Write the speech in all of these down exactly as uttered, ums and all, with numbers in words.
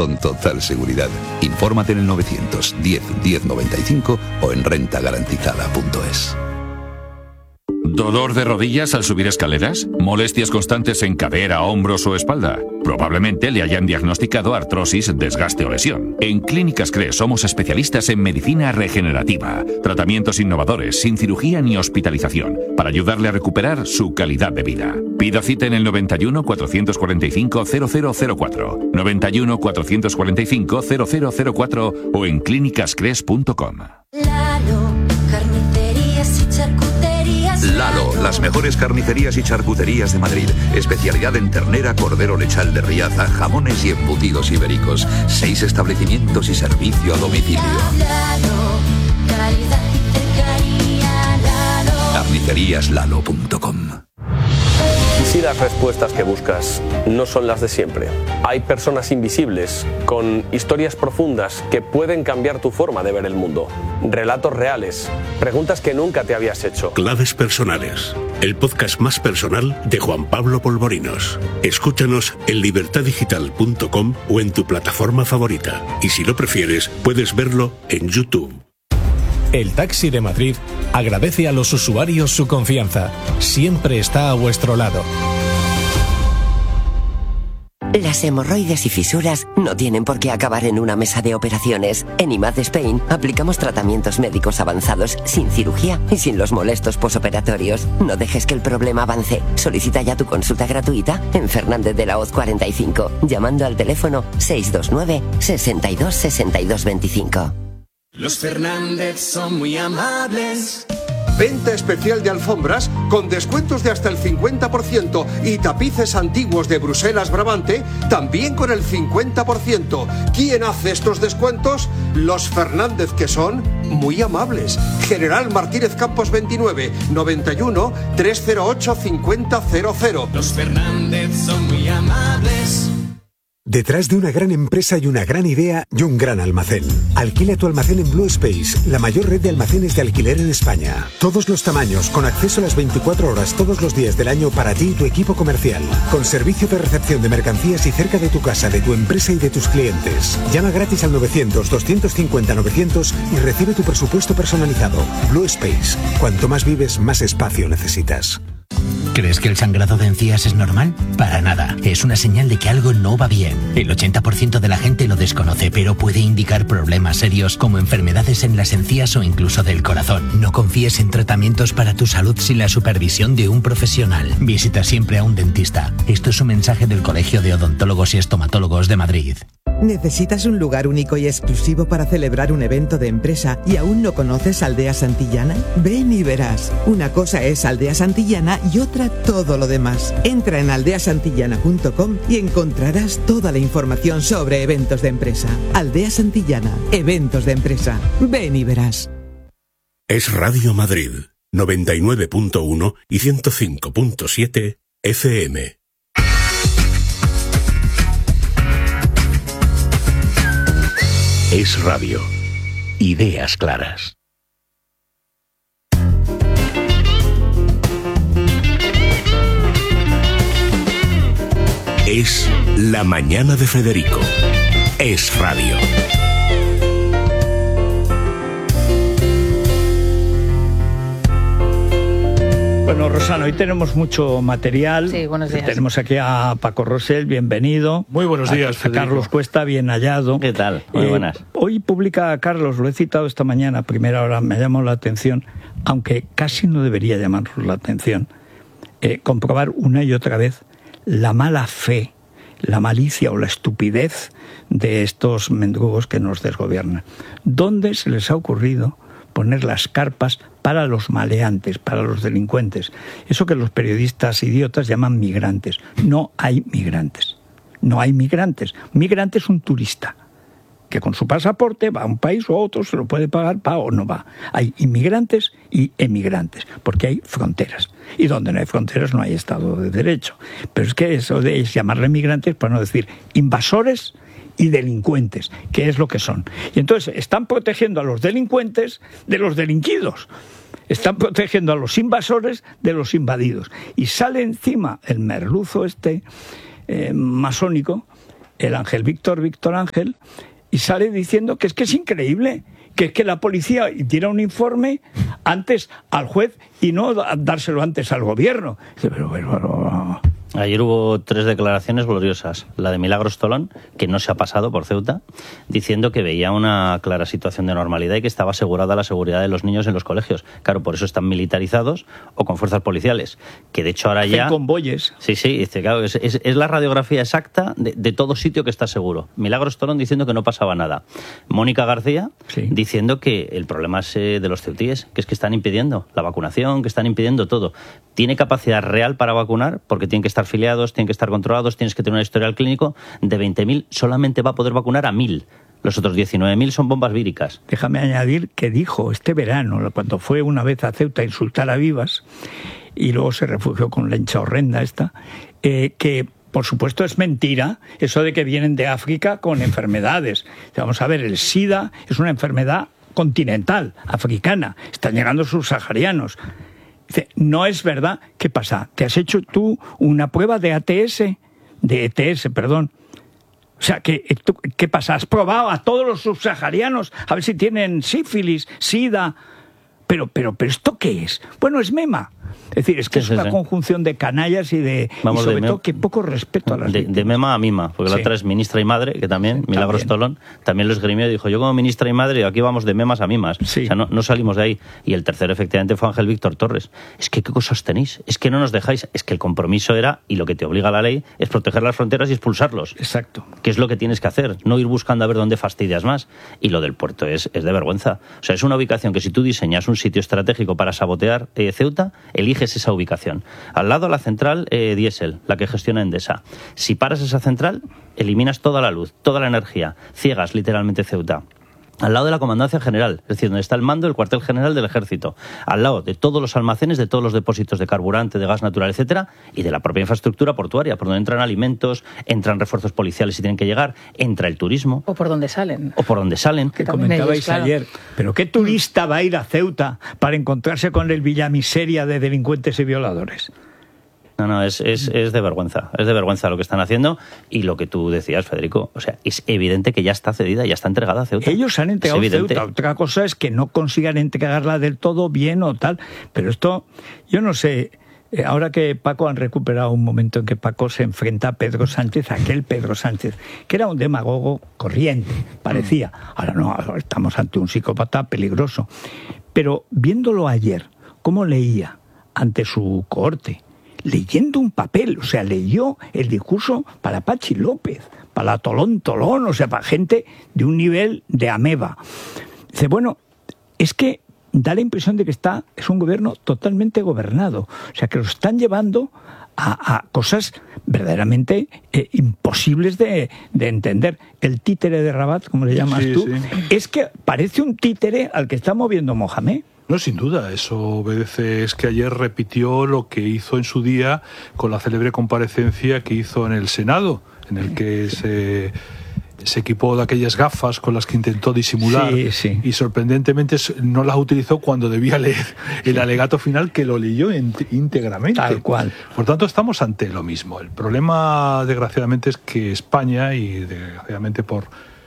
con total seguridad. Infórmate en el novecientos diez diez noventa y cinco o en renta garantizada punto es. ¿Dolor de rodillas al subir escaleras? ¿Molestias constantes en cadera, hombros o espalda? Probablemente le hayan diagnosticado artrosis, desgaste o lesión. En Clínicas Cres somos especialistas en medicina regenerativa. Tratamientos innovadores, sin cirugía ni hospitalización, para ayudarle a recuperar su calidad de vida. Pida cita en el noventa y uno, cuatrocientos cuarenta y cinco, cero cero cero cuatro, noventa y uno, cuatrocientos cuarenta y cinco, cero cero cero cuatro o en clínicas cres punto com. Lalo, carnicerías y charcuterías. Lalo, las mejores carnicerías y charcuterías de Madrid. Especialidad en ternera, cordero lechal de Riaza, jamones y embutidos ibéricos. Seis establecimientos y servicio a domicilio. Lalo, calidad y cercanía. Lalo. carnicerías lalo punto com. ¿Y si las respuestas que buscas no son las de siempre? Hay personas invisibles, con historias profundas que pueden cambiar tu forma de ver el mundo. Relatos reales, preguntas que nunca te habías hecho. Claves personales, el podcast más personal de Juan Pablo Polvorinos. Escúchanos en libertad digital punto com o en tu plataforma favorita. Y si lo prefieres, puedes verlo en YouTube. El Taxi de Madrid agradece a los usuarios su confianza. Siempre está a vuestro lado. Las hemorroides y fisuras no tienen por qué acabar en una mesa de operaciones. En I M A D Spain aplicamos tratamientos médicos avanzados sin cirugía y sin los molestos posoperatorios. No dejes que el problema avance. Solicita ya tu consulta gratuita en Fernández de la Hoz cuarenta y cinco, llamando al teléfono seis dos nueve, sesenta y dos, sesenta y dos veinticinco. Los Fernández son muy amables. Venta especial de alfombras con descuentos de hasta el cincuenta por ciento y tapices antiguos de Bruselas Brabante también con el cincuenta por ciento. ¿Quién hace estos descuentos? Los Fernández, que son muy amables. General Martínez Campos veintinueve, noventa y uno, trescientos ocho, cincuenta cero cero. Los Fernández son muy amables. Detrás de una gran empresa y una gran idea y un gran almacén. Alquila tu almacén en Blue Space, la mayor red de almacenes de alquiler en España. Todos los tamaños, con acceso a las veinticuatro horas todos los días del año para ti y tu equipo comercial. Con servicio de recepción de mercancías y cerca de tu casa, de tu empresa y de tus clientes. Llama gratis al novecientos, doscientos cincuenta, novecientos y recibe tu presupuesto personalizado. Blue Space. Cuanto más vives, más espacio necesitas. ¿Crees que el sangrado de encías es normal? Para nada. Es una señal de que algo no va bien. El ochenta por ciento de la gente lo desconoce, pero puede indicar problemas serios como enfermedades en las encías o incluso del corazón. No confíes en tratamientos para tu salud sin la supervisión de un profesional. Visita siempre a un dentista. Esto es un mensaje del Colegio de Odontólogos y Estomatólogos de Madrid. ¿Necesitas un lugar único y exclusivo para celebrar un evento de empresa y aún no conoces Aldea Santillana? Ven y verás. Una cosa es Aldea Santillana y otra todo lo demás. Entra en aldea santillana punto com y encontrarás toda la información sobre eventos de empresa. Aldea Santillana, eventos de empresa. Ven y verás. Es Radio Madrid, noventa y nueve punto uno y ciento cinco punto siete F M. Es Radio. Ideas claras. Es La Mañana de Federico. Es Radio. Bueno, Rosana, hoy tenemos mucho material. Sí, buenos días. Tenemos aquí a Paco Rosell, bienvenido. Muy buenos días, a, a Federico. Carlos Cuesta, bien hallado. ¿Qué tal? Muy eh, buenas. Hoy publica Carlos, lo he citado esta mañana, a primera hora, me ha llamado la atención, aunque casi no debería llamarnos la atención, eh, comprobar una y otra vez la mala fe, la malicia o la estupidez de estos mendrugos que nos desgobiernan. ¿Dónde se les ha ocurrido poner las carpas para los maleantes, para los delincuentes? Eso que los periodistas idiotas llaman migrantes. No hay migrantes. No hay migrantes. Migrante es un turista que con su pasaporte va a un país o a otro, se lo puede pagar, va o no va. Hay inmigrantes y emigrantes, porque hay fronteras. Y donde no hay fronteras no hay Estado de Derecho. Pero es que eso de llamarle migrantes, para no decir invasores y delincuentes, que es lo que son. Y entonces están protegiendo a los delincuentes de los delinquidos. Están protegiendo a los invasores de los invadidos. Y sale encima el merluzo este eh, masónico el Ángel Víctor, Víctor Ángel, y sale diciendo que es que es increíble, que es que la policía diera un informe antes al juez y no dárselo antes al gobierno. Pero, pero, pero, Ayer hubo tres declaraciones gloriosas. La de Milagros Tolón, que no se ha pasado por Ceuta, diciendo que veía una clara situación de normalidad y que estaba asegurada la seguridad de los niños en los colegios. Claro, por eso están militarizados o con fuerzas policiales. Que de hecho ahora ya... Hacen convoyes. Sí, sí, dice, claro, es, es, es la radiografía exacta de, de todo sitio que está seguro. Milagros Tolón diciendo que no pasaba nada. Mónica García sí. diciendo que el problema es eh, de los ceutíes, que es que están impidiendo la vacunación, que están impidiendo todo. Tiene capacidad real para vacunar porque tienen que estar afiliados, tienen que estar controlados, tienes que tener un historial clínico. De veinte mil solamente va a poder vacunar a mil. Los otros diecinueve mil son bombas víricas. Déjame añadir que dijo este verano, cuando fue una vez a Ceuta a insultar a Vivas, y luego se refugió con la hincha horrenda esta, eh, que por supuesto es mentira eso de que vienen de África con enfermedades. Vamos a ver, el SIDA es una enfermedad continental, africana. Están llegando subsaharianos. Dice, no es verdad. ¿Qué pasa? ¿Te has hecho tú una prueba de A T S? De E T S, perdón. O sea, ¿qué, ¿qué pasa? ¿Has probado a todos los subsaharianos a ver si tienen sífilis, sida? Pero, pero, pero ¿esto qué es? Bueno, es mema. Es decir, es que sí, es una sí, conjunción de canallas y de Vamos y sobre de todo que poco respeto a las de, de mema a mima, porque sí. la otra es ministra y madre, que también, sí, Milagros Tolón, también lo esgrimió y dijo, yo como ministra y madre, aquí vamos de memas a mimas. Sí. O sea, no, no salimos de ahí. Y el tercero, efectivamente, fue Ángel Víctor Torres. Es que, ¿qué cosas tenéis? Es que no nos dejáis. Es que el compromiso era, y lo que te obliga la ley, es proteger las fronteras y expulsarlos. Exacto. Que es lo que tienes que hacer, no ir buscando a ver dónde fastidias más. Y lo del puerto es, es de vergüenza. O sea, es una ubicación que si tú diseñas un sitio estratégico para sabotear eh, Ceuta, eliges esa ubicación. Al lado la central eh, diésel, la que gestiona Endesa. Si paras esa central, eliminas toda la luz, toda la energía, ciegas literalmente Ceuta. Al lado de la Comandancia General, es decir, donde está el mando del cuartel general del Ejército, al lado de todos los almacenes, de todos los depósitos de carburante, de gas natural, etcétera, y de la propia infraestructura portuaria, por donde entran alimentos, entran refuerzos policiales si tienen que llegar, entra el turismo. O por donde salen. O por donde salen. Que comentabais ellos, claro. ayer. Pero ¿qué turista va a ir a Ceuta para encontrarse con el villamiseria de delincuentes y violadores? No, no, es, es, es de vergüenza, es de vergüenza lo que están haciendo y lo que tú decías, Federico. O sea, es evidente que ya está cedida, ya está entregada a Ceuta. Ellos han entregado Ceuta. Otra cosa es que no consigan entregarla del todo bien o tal. Pero esto, yo no sé, ahora que Paco han recuperado un momento en que Paco se enfrenta a Pedro Sánchez, aquel Pedro Sánchez, que era un demagogo corriente, parecía. Ahora no, ahora estamos ante un psicópata peligroso. Pero viéndolo ayer, cómo leía ante su cohorte, leyendo un papel, o sea, leyó el discurso para Pachi López, para Tolón Tolón, o sea, para gente de un nivel de ameba. Dice, bueno, es que da la impresión de que está es un gobierno totalmente gobernado, o sea, que lo están llevando a, a cosas verdaderamente eh, imposibles de, de entender. El títere de Rabat, como le llamas sí, tú, sí. es que parece un títere al que está moviendo Mohamed. No, sin duda, eso obedece, es que ayer repitió lo que hizo en su día con la célebre comparecencia que hizo en el Senado, en el que se, se equipó de aquellas gafas con las que intentó disimular sí, sí. y sorprendentemente no las utilizó cuando debía leer el alegato final, que lo leyó íntegramente. Tal cual. Por tanto, estamos ante lo mismo. El problema, desgraciadamente, es que España, y desgraciadamente por...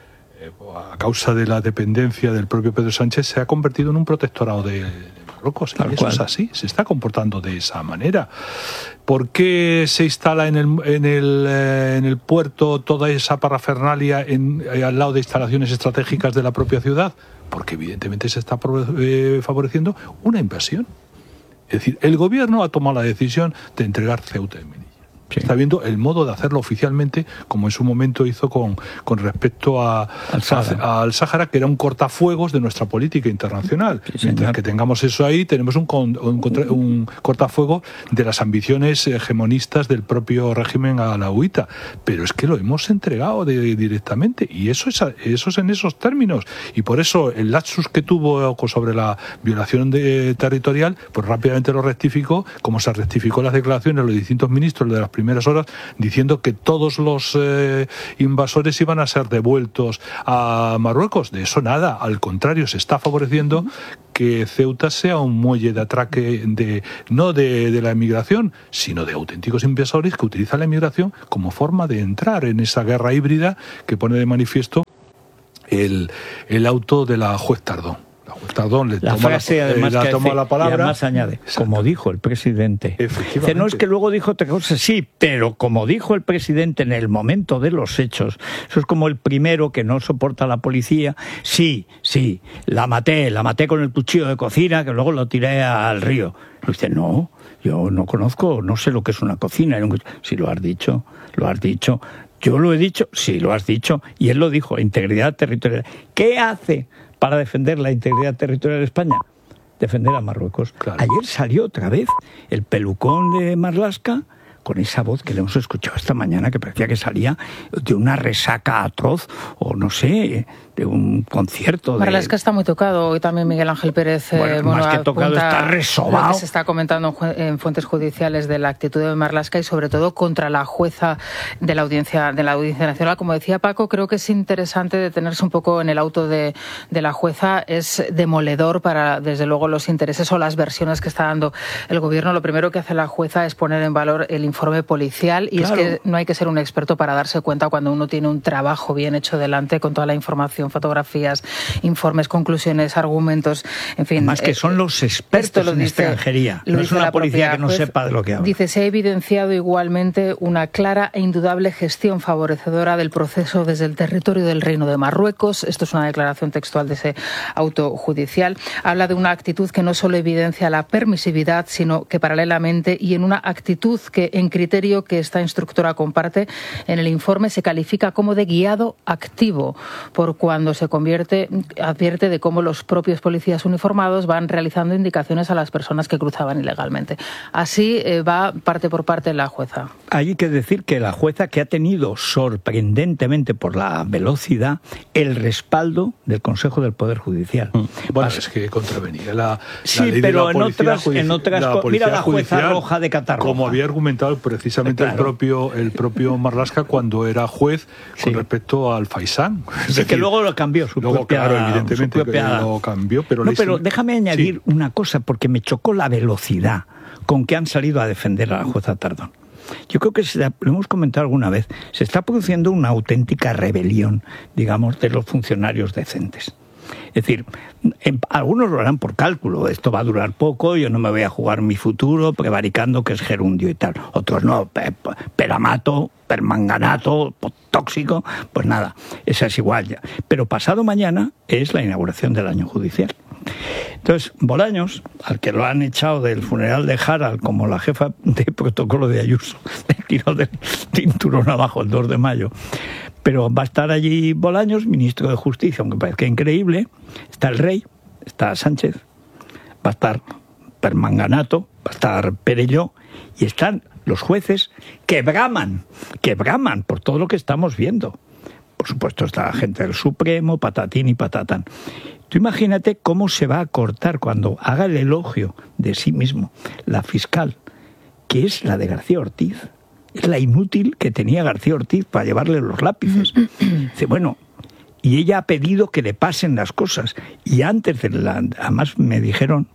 a causa de la dependencia del propio Pedro Sánchez, se ha convertido en un protectorado de, de Marruecos. Tal y eso cual. es así, se está comportando de esa manera. ¿Por qué se instala en el, en el, eh, en el puerto toda esa parafernalia en, eh, al lado de instalaciones estratégicas de la propia ciudad? Porque evidentemente se está eh, favoreciendo una inversión. Es decir, el gobierno ha tomado la decisión de entregar Ceuta y Melilla. Sí. Está viendo el modo de hacerlo oficialmente, como en su momento hizo con, con respecto a, al, Sáhara. a, al Sáhara, que era un cortafuegos de nuestra política internacional. Sí, Mientras que tengamos eso ahí, tenemos un, un, un cortafuegos de las ambiciones hegemonistas del propio régimen alauita. Pero es que lo hemos entregado de, directamente, y eso es, eso es en esos términos. Y por eso el lapsus que tuvo sobre la violación de, territorial, pues rápidamente lo rectificó, como se rectificó las declaraciones de los distintos ministros de las primeras primeras horas, diciendo que todos los eh, invasores iban a ser devueltos a Marruecos. De eso nada, al contrario, se está favoreciendo que Ceuta sea un muelle de atraque de no de, de la emigración, sino de auténticos invasores que utilizan la emigración como forma de entrar en esa guerra híbrida que pone de manifiesto el, el auto de la juez Tardón. La juez Tardón le la toma, frase, la, además, eh, la, que toma hace, la palabra. Y además añade, exacto, como dijo el presidente. Dice, no es que luego dijo otra cosa, sí, pero como dijo el presidente en el momento de los hechos, eso es como el primero que no soporta a la policía. Sí, sí, la maté, la maté con el cuchillo de cocina, que luego lo tiré al río. Y dice, no, yo no conozco, no sé lo que es una cocina. Si lo has dicho, lo has dicho. Yo lo he dicho, sí, lo has dicho. Y él lo dijo, integridad territorial. ¿Qué hace para defender la integridad territorial de España? Defender a Marruecos. Claro. Ayer salió otra vez el pelucón de Marlaska con esa voz que le hemos escuchado esta mañana, que parecía que salía de una resaca atroz, o no sé, de un concierto. De... Marlaska está muy tocado, hoy también Miguel Ángel Pérez eh, bueno, bueno, más que tocado, está resobado. Lo que se está comentando en fuentes judiciales de la actitud de Marlaska y sobre todo contra la jueza de la Audiencia de la Audiencia Nacional. Como decía Paco, creo que es interesante detenerse un poco en el auto de, de la jueza. Es demoledor para, desde luego, los intereses o las versiones que está dando el gobierno. Lo primero que hace la jueza es poner en valor el informe policial y claro, es que no hay que ser un experto para darse cuenta cuando uno tiene un trabajo bien hecho delante con toda la información, fotografías, informes, conclusiones, argumentos, en fin. Más que eh, son los expertos en dice, extranjería, no es una policía que no juez, sepa de lo que habla. Dice, se ha evidenciado igualmente una clara e indudable gestión favorecedora del proceso desde el territorio del Reino de Marruecos. Esto es una declaración textual de ese auto judicial. Habla de una actitud que no solo evidencia la permisividad, sino que paralelamente y en una actitud que en criterio que esta instructora comparte en el informe se califica como de guiado activo, por cuando se convierte, advierte de cómo los propios policías uniformados van realizando indicaciones a las personas que cruzaban ilegalmente. Así eh, va parte por parte la jueza. Hay que decir que la jueza, que ha tenido sorprendentemente por la velocidad el respaldo del Consejo del Poder Judicial. Mm. Bueno, Pas- es que contravenía la, la sí, ley pero de la en otras, judici- en otras la co- mira la jueza judicial, roja de Catarroja. Como había argumentado precisamente claro. el propio el propio Marlaska cuando era juez con sí. respecto al Faisán. Es sí, decir, que luego lo cambió, su luego, propia, claro, evidentemente su propia... lo cambió, pero... No, pero déjame añadir sí. una cosa, porque me chocó la velocidad con que han salido a defender a la jueza Tardón. Yo creo que, se, lo hemos comentado alguna vez, se está produciendo una auténtica rebelión, digamos, de los funcionarios decentes. Es decir, en, algunos lo harán por cálculo, esto va a durar poco, yo no me voy a jugar mi futuro prevaricando que es gerundio y tal. Otros no, pe, pe, peramato, permanganato, tóxico, pues nada, esa es igual ya. Pero pasado mañana es la inauguración del año judicial. Entonces, Bolaños, al que lo han echado del funeral de Harald como la jefa de protocolo de Ayuso, le tiró del cinturón abajo el dos de mayo, pero va a estar allí Bolaños, ministro de Justicia, aunque parezca increíble, está el rey, está Sánchez, va a estar Permanganato, va a estar Perelló, y están los jueces que braman, que braman por todo lo que estamos viendo. Por supuesto está la gente del Supremo, patatín y patatán. Tú imagínate cómo se va a cortar cuando haga el elogio de sí mismo la fiscal, que es la de García Ortiz. Es la inútil que tenía García Ortiz para llevarle los lápices. Dice, bueno, y ella ha pedido que le pasen las cosas. Y antes de la... Además me dijeron,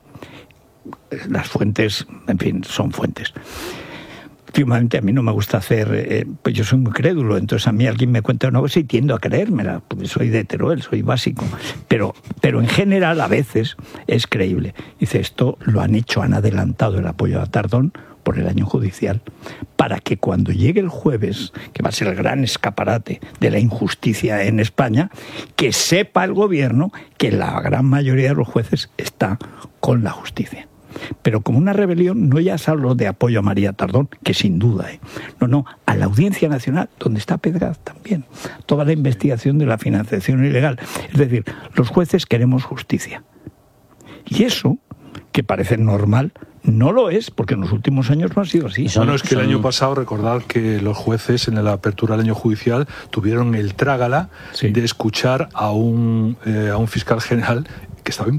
las fuentes, en fin, son fuentes. Últimamente a mí no me gusta hacer, eh, pues yo soy muy crédulo, entonces a mí alguien me cuenta una cosa y tiendo a creérmela, porque soy de Teruel, soy básico, pero, pero en general a veces es creíble. Dice, esto lo han hecho, han adelantado el apoyo a Tardón por el año judicial, para que cuando llegue el jueves, que va a ser el gran escaparate de la injusticia en España, que sepa el gobierno que la gran mayoría de los jueces está con la justicia. Pero como una rebelión, no ya hablo de apoyo a María Tardón, que sin duda, ¿eh? no, no, a la Audiencia Nacional, donde está Pedraz también, toda la investigación de la financiación ilegal. Es decir, los jueces queremos justicia. Y eso, que parece normal, no lo es, porque en los últimos años no ha sido así. Bueno, es que el año pasado, recordad que los jueces en la apertura del año judicial tuvieron el trágala sí. de escuchar a un, eh, a un fiscal general que estaba imputado.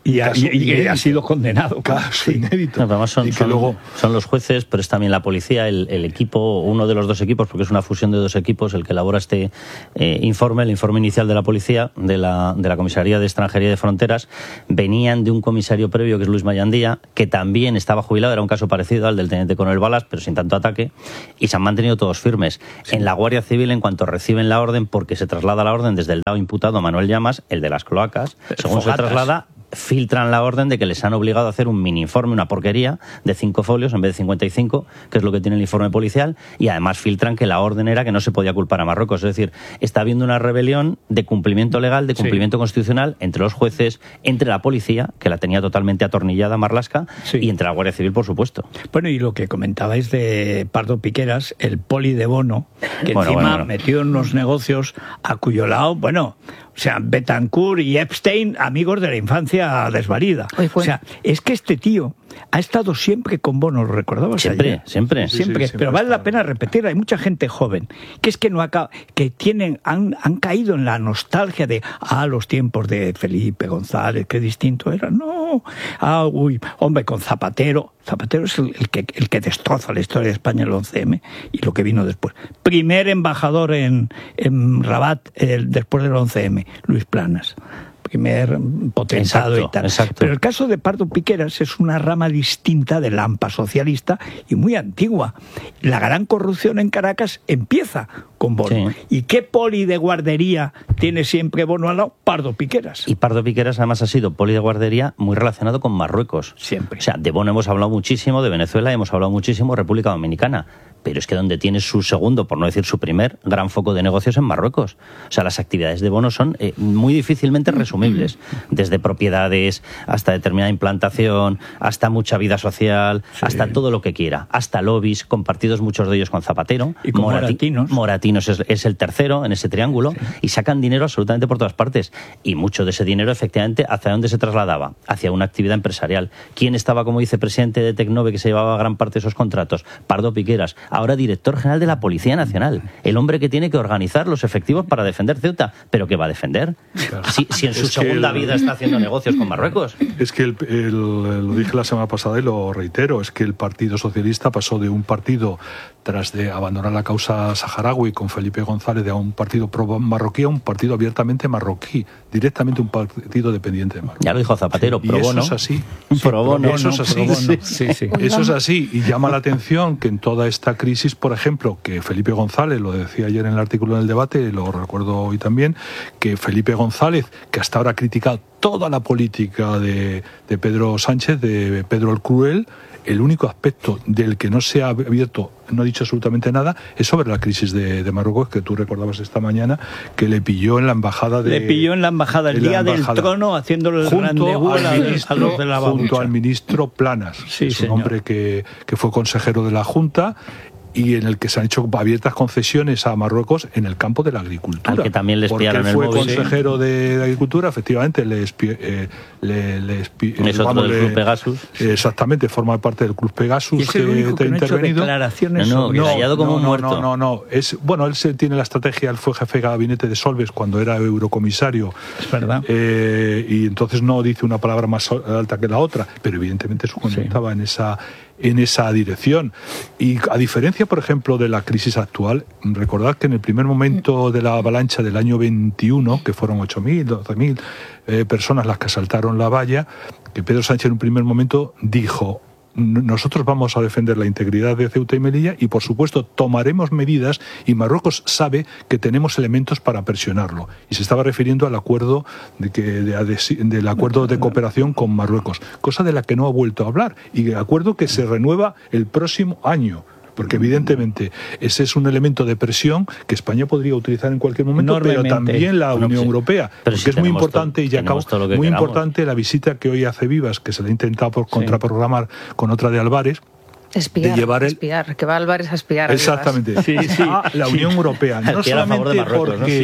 Y ha, y, y ha sido condenado. Caso sí. inédito. No, además son, y que son, luego... son los jueces, pero es también la policía, el, el equipo, uno de los dos equipos, porque es una fusión de dos equipos, el que elabora este eh, informe, el informe inicial de la policía, de la, de la Comisaría de Extranjería y de Fronteras, venían de un comisario previo, que es Luis Mayandía, que también estaba jubilado, era un caso parecido al del teniente coronel Balas, pero sin tanto ataque, y se han mantenido todos firmes. Sí. En la Guardia Civil, en cuanto reciben la orden, porque se traslada la orden desde el lado imputado a Manuel Llamas, el de las cloacas, según Fogatas. se traslada, filtran la orden de que les han obligado a hacer un mini informe, una porquería de cinco folios en vez de cincuenta y cinco, que es lo que tiene el informe policial, y además filtran que la orden era que no se podía culpar a Marruecos. Es decir, está habiendo una rebelión de cumplimiento legal, de cumplimiento sí. constitucional entre los jueces, entre la policía, que la tenía totalmente atornillada Marlaska, sí. y entre la Guardia Civil, por supuesto. Bueno, y lo que comentabais de Pardo Piqueras, el poli de Bono, que bueno, encima bueno, bueno. metido en unos negocios a cuyo lado, bueno... O sea, Betancourt y Epstein, amigos de la infancia desvalida. O sea, es que este tío ha estado siempre con Bono, ¿lo recordabas Siempre, ayer? siempre. Sí, siempre, sí, siempre pero vale la pena repetir, hay mucha gente joven que es que no acaba, que tienen, han, han caído en la nostalgia de, ah, los tiempos de Felipe González, qué distinto era. No, ah, uy, hombre, con Zapatero. Zapatero es el, el, que, el que destroza la historia de España, el once eme, y lo que vino después. Primer embajador en, en Rabat el, después del once eme, Luis Planas. Primer potentado exacto, y tal. Exacto. Pero el caso de Pardo Piqueras es una rama distinta del AMPA socialista y muy antigua. La gran corrupción en Caracas empieza con Bono. Sí. ¿Y qué poli de guardería tiene siempre Bono al lado? Pardo Piqueras. Y Pardo Piqueras además ha sido poli de guardería muy relacionado con Marruecos. Siempre. O sea, de Bono hemos hablado muchísimo, de Venezuela hemos hablado muchísimo, República Dominicana. Pero es que donde tiene su segundo, por no decir su primer, gran foco de negocios en Marruecos. O sea, las actividades de Bono son eh, muy difícilmente resumibles. Desde propiedades, hasta determinada implantación, hasta mucha vida social, sí. hasta todo lo que quiera. Hasta lobbies, compartidos muchos de ellos con Zapatero. Y con Morati- Moratinos. Moratinos es, es el tercero en ese triángulo. Sí. Y sacan dinero absolutamente por todas partes. Y mucho de ese dinero, efectivamente, ¿hacia dónde se trasladaba? Hacia una actividad empresarial. ¿Quién estaba como vicepresidente de Tecnove que se llevaba gran parte de esos contratos? Pardo Piqueras. Ahora director general de la Policía Nacional, el hombre que tiene que organizar los efectivos para defender Ceuta, pero ¿qué va a defender? Claro. Si, si en su es segunda el, vida está haciendo negocios con Marruecos. Es que el, el, lo dije la semana pasada y lo reitero, es que el Partido Socialista pasó de un partido, tras de abandonar la causa saharaui con Felipe González, de a un partido pro marroquí a un partido abiertamente marroquí, directamente un partido dependiente de Marruecos. Ya lo dijo Zapatero, sí, pro bono. Eso es así. Sí, pro bono. Eso es así. Pro sí, sí, sí. Eso es así. Y llama la atención que en toda esta crisis, por ejemplo, que Felipe González, lo decía ayer en el artículo en el debate, lo recuerdo hoy también, que Felipe González, que hasta ahora ha criticado toda la política de, de Pedro Sánchez, de Pedro el Cruel, el único aspecto del que no se ha abierto, no ha dicho absolutamente nada, es sobre la crisis de, de Marruecos, que tú recordabas esta mañana, que le pilló en la embajada de... Le pilló en la embajada el día embajada, del trono, haciéndole el rendezvous a, ministro, a los de la babucha. Junto al ministro Planas, sí, es un señor. hombre que, que fue consejero de la Junta, y en el que se han hecho abiertas concesiones a Marruecos en el campo de la agricultura. Al que también le espiaron el móvil. Porque fue consejero sí. de Agricultura, efectivamente, le espió... Eh, le, le espió es otro vamos, del Club Pegasus. Eh, exactamente, forma parte del Club Pegasus. ¿Y es el único que, que no ha hecho declaraciones no, no, sobre... no, como no, muerto. No, no, no. Es, bueno, él se, tiene la estrategia, él fue jefe de gabinete de Solbes cuando era eurocomisario. Es verdad. Eh, y entonces no dice una palabra más alta que la otra, pero evidentemente su conducta sí. va en esa... en esa dirección. Y a diferencia, por ejemplo, de la crisis actual, recordad que en el primer momento de la avalancha del año veintiuno, que fueron ocho mil, doce mil eh, personas las que asaltaron la valla, que Pedro Sánchez en un primer momento dijo: nosotros vamos a defender la integridad de Ceuta y Melilla y, por supuesto, tomaremos medidas, y Marruecos sabe que tenemos elementos para presionarlo. Y se estaba refiriendo al acuerdo de que de adhesi- del acuerdo de cooperación con Marruecos, cosa de la que no ha vuelto a hablar, y el acuerdo que se renueva el próximo año. Porque evidentemente ese es un elemento de presión que España podría utilizar en cualquier momento, pero también la bueno, Unión sí. Europea. Pero porque si es muy importante, to- y ya acabo, muy queramos. importante la visita que hoy hace Vivas, que se le ha intentado por contraprogramar sí. con otra de Álvarez. Espiar, de llevar el... espiar, que va Álvarez a espiar. Exactamente. Sí, sí. A la Unión sí. Europea. No solamente Marruecos, porque... ¿no? Sí.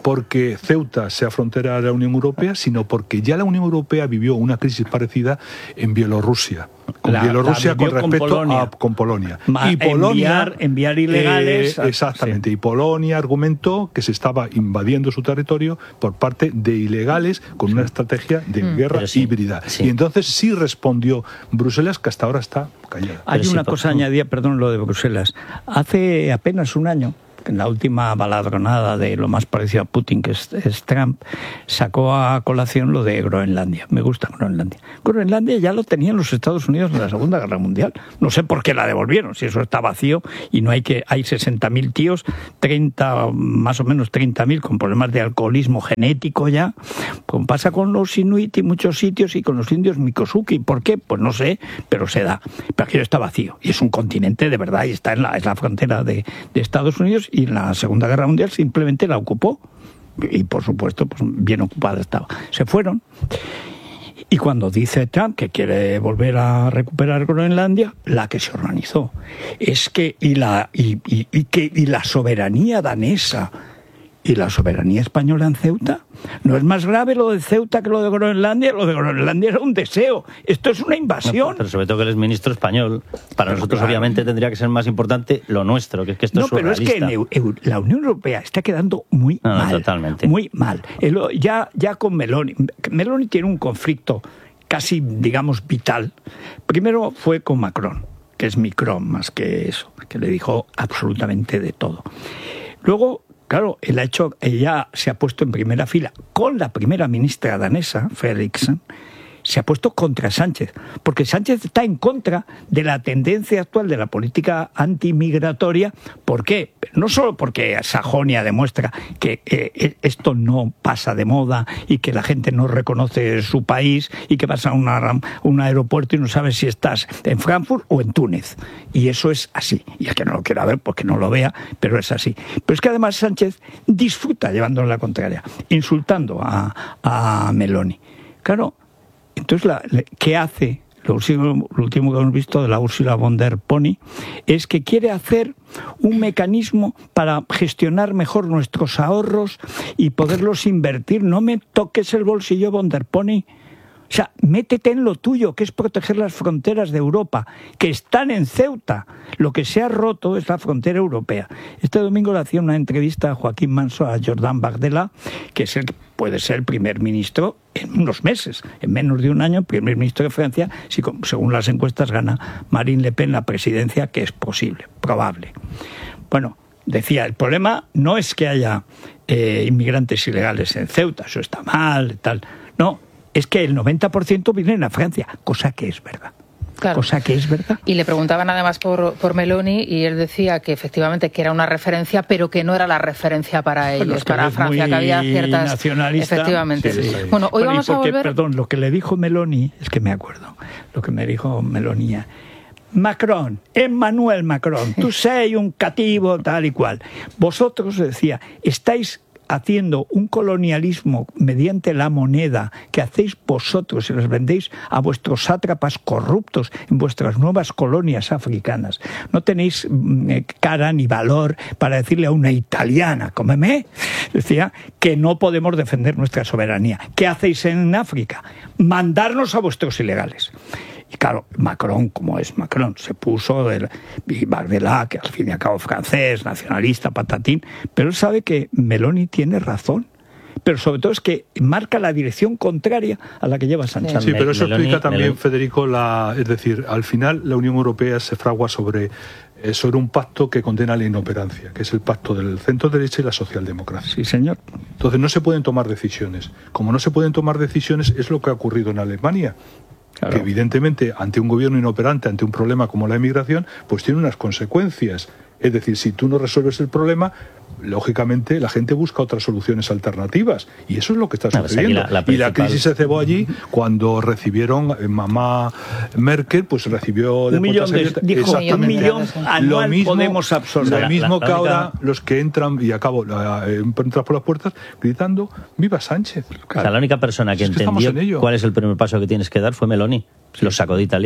porque Ceuta sea frontera de la Unión Europea, sino porque ya la Unión Europea vivió una crisis parecida en Bielorrusia. Con La- Bielorrusia la con vivió con respecto Polonia. a con Polonia. Ma- y Polonia enviar- enviar ilegales eh, a- exactamente. Y Polonia argumentó que se estaba invadiendo su territorio por parte de ilegales con una estrategia de Mm. guerra Pero sí, híbrida. sí. Y entonces sí respondió Bruselas, que hasta ahora está callada. Hay Pero sí, una por- cosa añadida, perdón, lo de Bruselas. Hace apenas un año, en la última baladronada de lo más parecido a Putin, que es, es Trump, sacó a colación lo de Groenlandia. Me gusta Groenlandia. Groenlandia ya lo tenían los Estados Unidos en la Segunda Guerra Mundial. No sé por qué la devolvieron, si eso está vacío y no hay que hay sesenta mil tíos, treinta, más o menos treinta mil con problemas de alcoholismo genético ya. Como pasa con los inuit y muchos sitios y con los indios Mikosuki. ¿Por qué? Pues no sé, pero se da. Pero aquello está vacío y es un continente de verdad y está en la, es la frontera de, de Estados Unidos, y en la Segunda Guerra Mundial simplemente la ocupó. Y por supuesto, pues bien ocupada estaba. Se fueron. Y cuando dice Trump que quiere volver a recuperar Groenlandia, la que se organizó es que y la y, y, y que y la soberanía danesa y la soberanía española en Ceuta, no es más grave lo de Ceuta que lo de Groenlandia. Lo de Groenlandia era un deseo. Esto es una invasión. No, pero sobre todo que él es ministro español. Para Pero nosotros, claro. obviamente, tendría que ser más importante lo nuestro, que es que esto No, es pero es surrealista. que en Eu- Eu- la Unión Europea está quedando muy No, no, mal. totalmente. Muy mal. El- ya, ya con Meloni. Meloni tiene un conflicto casi, digamos, vital. Primero fue con Macron, que es Micron más que eso, que le dijo absolutamente de todo. Luego, claro, él ha hecho, ella se ha puesto en primera fila con la primera ministra danesa, Frederiksen, se ha puesto contra Sánchez, porque Sánchez está en contra de la tendencia actual de la política antimigratoria. ¿Por qué? No solo porque Sajonia demuestra que eh, esto no pasa de moda y que la gente no reconoce su país y que vas a una, un aeropuerto y no sabes si estás en Frankfurt o en Túnez. Y eso es así. Y el que no lo quiera ver, pues que no lo vea, pero es así. Pero es que además Sánchez disfruta llevándole la contraria, insultando a, a Meloni. Claro. Entonces, la, ¿qué hace? Lo último, lo último que hemos visto de la Ursula von der Pony es que quiere hacer un mecanismo para gestionar mejor nuestros ahorros y poderlos invertir. No me toques el bolsillo, von der Pony. O sea, métete en lo tuyo, que es proteger las fronteras de Europa, que están en Ceuta. Lo que se ha roto es la frontera europea. Este domingo le hacía una entrevista a Joaquín Manso, a Jordan Bardella, que es el, puede ser el primer ministro en unos meses, en menos de un año, el primer ministro de Francia, si según las encuestas gana Marine Le Pen la presidencia, que es posible, probable. Bueno, decía, el problema no es que haya eh, inmigrantes ilegales en Ceuta, eso está mal, tal. No, es que el noventa por ciento vienen a Francia, cosa que es verdad. Claro. Cosa que es verdad. Y le preguntaban además por, por Meloni y él decía que efectivamente que era una referencia, pero que no era la referencia para ellos, Bueno, es que para es Francia, muy que había ciertas... nacionalista. Efectivamente. Sí, sí. Bueno, hoy Bueno, vamos y porque, a volver... Perdón, lo que le dijo Meloni, es que me acuerdo, lo que me dijo Meloni, Macron, Emmanuel Macron, tú sei un cativo tal y cual. Vosotros, decía, estáis haciendo un colonialismo mediante la moneda que hacéis vosotros y les vendéis a vuestros sátrapas corruptos en vuestras nuevas colonias africanas. No tenéis eh, cara ni valor para decirle a una italiana, cómeme, decía, que no podemos defender nuestra soberanía. ¿Qué hacéis en África? Mandarnos a vuestros ilegales. Y claro, Macron, como es Macron, se puso del, y Bardella, que al fin y al cabo francés, nacionalista, patatín, pero él sabe que Meloni tiene razón. Pero sobre todo es que marca la dirección contraria a la que lleva Sánchez. Sí, pero eso Meloni, explica también, Meloni. Federico, la, es decir, al final la Unión Europea se fragua sobre, eh, sobre un pacto que condena la inoperancia, que es el pacto del centro derecha y la socialdemocracia. Sí, señor. Entonces no se pueden tomar decisiones. Como no se pueden tomar decisiones, es lo que ha ocurrido en Alemania. Claro. Que evidentemente ante un gobierno inoperante, ante un problema como la emigración, pues tiene unas consecuencias. Es decir, si tú no resuelves el problema, lógicamente la gente busca otras soluciones alternativas. Y eso es lo que está No, sucediendo. pues la, la y principal... la crisis se cebó allí cuando recibieron, eh, mamá Merkel, pues recibió de un millón de, dijo, un millón anual lo mismo, podemos absorber. Lo mismo la, la, que la única... ahora los que entran, y acabo, eh, entran por las puertas gritando, ¡viva Sánchez! O sea, la única persona que es que entendió en ello. cuál es el primer paso que tienes que dar fue Meloni. Los sacó de Italia.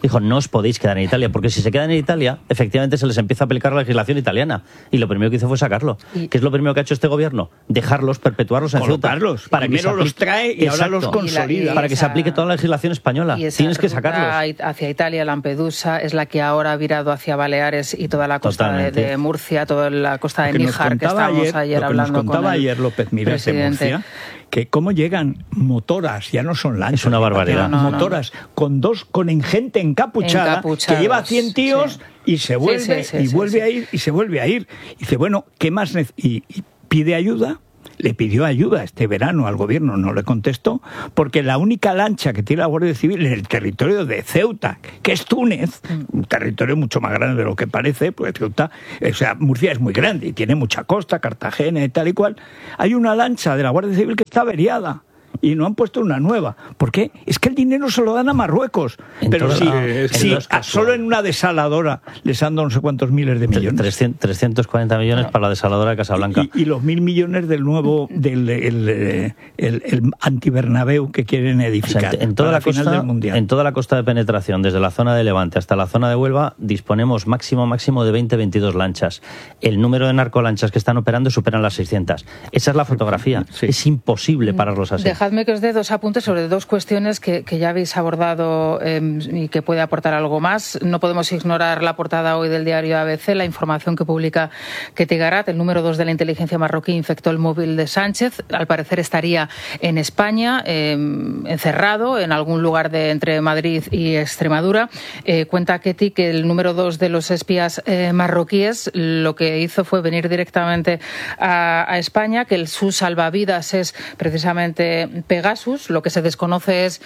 Dijo, no os podéis quedar en Italia, porque si se quedan en Italia, efectivamente se les empieza a aplicar la legislación italiana. Y lo primero que hizo fue sacarlo. ¿Y qué es lo primero que ha hecho este gobierno? Dejarlos, perpetuarlos en Ceuta. Para Primero que los trae y Exacto. ahora los consolida. Y la, y para que esa, se aplique toda la legislación española. Tienes que sacarlos. Hacia Italia, Lampedusa, es la que ahora ha virado hacia Baleares y toda la costa de, de Murcia, toda la costa de Níjar, que estábamos ayer, ayer lo hablando que nos contaba con el ayer López Miras de Murcia, que cómo llegan motoras, ya no son lanchas. Es una barbaridad. No, no, motoras no. con dos, con gente encapuchada, que lleva cien tíos sí. y se vuelve, sí, sí, sí, y sí, vuelve sí. a ir, y se vuelve a ir. Y dice, bueno, ¿qué más? Y, y pide ayuda. Le pidió ayuda este verano al gobierno, no le contestó, porque la única lancha que tiene la Guardia Civil en el territorio de Ceuta, que es Túnez, mm. un territorio mucho más grande de lo que parece, porque Ceuta, o sea, Murcia es muy grande y tiene mucha costa, Cartagena y tal y cual, hay una lancha de la Guardia Civil que está averiada. Y no han puesto una nueva. ¿Por qué? Es que el dinero se lo dan a Marruecos. En pero si, la, si a, solo en una desaladora les han dado no sé cuántos miles de millones. trescientos cuarenta millones no. para la desaladora de Casablanca. Y, y los mil millones del nuevo, del el, el, el, el anti-Bernabéu que quieren edificar. O sea, en, toda la final costa, del Mundial. En toda la costa de penetración, desde la zona de Levante hasta la zona de Huelva, disponemos máximo máximo de veinte a veintidós lanchas. El número de narcolanchas que están operando superan las seiscientas. Esa es la fotografía. Sí. Es imposible pararlos así. Dejadme que os dé dos apuntes sobre dos cuestiones que, que ya habéis abordado eh, y que puede aportar algo más. No podemos ignorar la portada hoy del diario A B C, la información que publica Ketty Garat, el número dos de la inteligencia marroquí infectó el móvil de Sánchez. Al parecer estaría en España, eh, encerrado en algún lugar de entre Madrid y Extremadura. Eh, cuenta Ketty que el número dos de los espías eh, marroquíes lo que hizo fue venir directamente a, a España, que el, su salvavidas es precisamente Pegasus. Lo que se desconoce es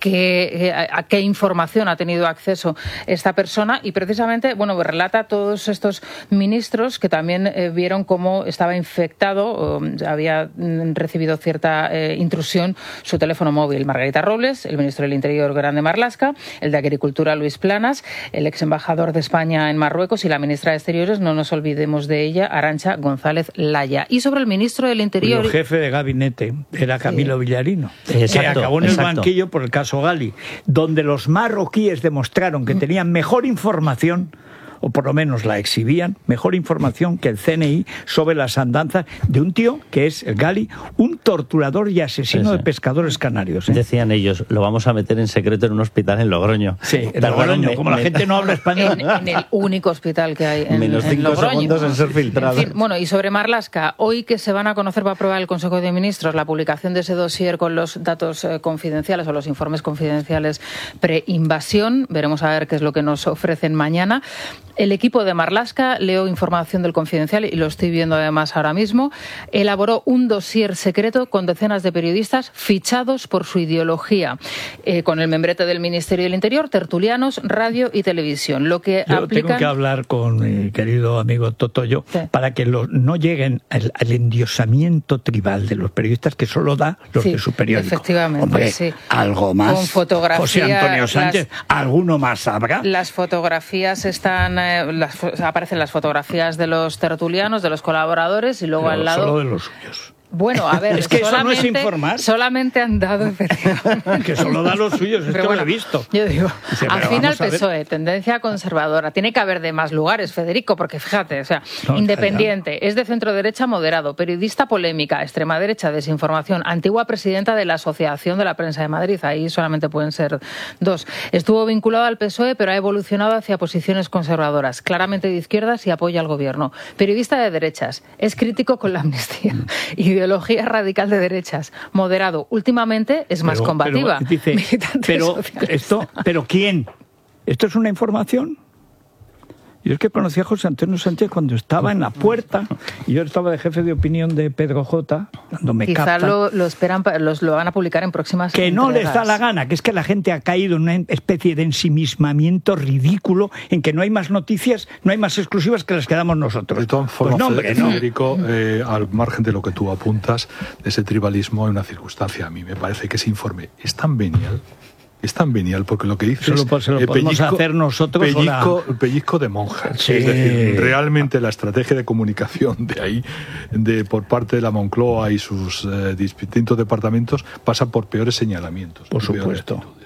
que, a qué información ha tenido acceso esta persona y precisamente, bueno, relata a todos estos ministros que también eh, vieron cómo estaba infectado, o había recibido cierta eh, intrusión su teléfono móvil. Margarita Robles, el ministro del Interior Grande Marlaska, el de Agricultura Luis Planas, el ex embajador de España en Marruecos y la ministra de Exteriores, no nos olvidemos de ella, Arantxa González Laya. Y sobre el ministro del Interior... El jefe de gabinete era Camilo sí. Villarino, exacto, que acabó en exacto. el banquillo por el caso Gali, donde los marroquíes demostraron que tenían mejor información, o por lo menos la exhibían, mejor información que el C N I sobre las andanzas de un tío que es, el Gali, un torturador y asesino sí, sí. de pescadores canarios. ¿eh? Decían ellos, lo vamos a meter en secreto en un hospital en Logroño. Sí, en Logroño, me, como me, la gente no habla español. En, en el único hospital que hay en, Menos cinco en Logroño. segundos en ser filtrado. En fin, bueno, y sobre Marlaska, hoy que se van a conocer, va a aprobar el Consejo de Ministros la publicación de ese dossier con los datos eh, confidenciales o los informes confidenciales pre-invasión. Veremos a ver qué es lo que nos ofrecen mañana. El equipo de Marlaska, leo información del Confidencial y lo estoy viendo además ahora mismo, elaboró un dossier secreto con decenas de periodistas fichados por su ideología, eh, con el membrete del Ministerio del Interior, tertulianos, radio y televisión. Lo que Yo aplican... tengo que hablar con mi querido amigo Totoyo sí. para que lo, no lleguen al, al endiosamiento tribal de los periodistas que solo da los sí, de su periódico. Efectivamente, Hombre, sí. algo más. Con fotografía, José Antonio Sánchez, las, ¿alguno más habrá? Las fotografías están... Eh, las, aparecen las fotografías de los tertulianos, de los colaboradores y luego Pero al lado... Solo de los suyos. Bueno, a ver, es que eso no es informar. Solamente han dado, efectivamente. Que solo da los suyos, esto bueno, lo he visto. Yo digo, Dice, al final P S O E, tendencia conservadora. Tiene que haber de más lugares, Federico, porque fíjate, o sea, no, independiente, ya. es de centro derecha moderado, periodista polémica, extrema derecha, desinformación, antigua presidenta de la Asociación de la Prensa de Madrid, ahí solamente pueden ser dos. Estuvo vinculado al P S O E, pero ha evolucionado hacia posiciones conservadoras, claramente de izquierdas y apoya al gobierno. Periodista de derechas, es crítico con la amnistía. Y ideología radical de derechas, moderado. Últimamente es más pero, combativa. Pero, dice, pero, esto, pero ¿quién? ¿Esto es una información? Yo es que conocí a José Antonio Sánchez cuando estaba en la puerta y yo estaba de jefe de opinión de Pedro J, cuando me Quizá captan. lo, lo esperan, los lo van a publicar en próximas Que entregas. no les da la gana, que es que la gente ha caído en una especie de ensimismamiento ridículo en que no hay más noticias, no hay más exclusivas que las que damos nosotros. De todas formas, pues no, hombre, no. Federico, eh, al margen de lo que tú apuntas, de ese tribalismo hay una circunstancia. A mí me parece que ese informe es tan venial, es tan venial porque lo que dice se lo, es se lo podemos pellizco, hacer nosotros pellizco, la... pellizco de monja. Sí. Es decir, realmente la estrategia de comunicación de ahí, de por parte de la Moncloa y sus eh, distintos departamentos, pasa por peores señalamientos, por supuesto. Peores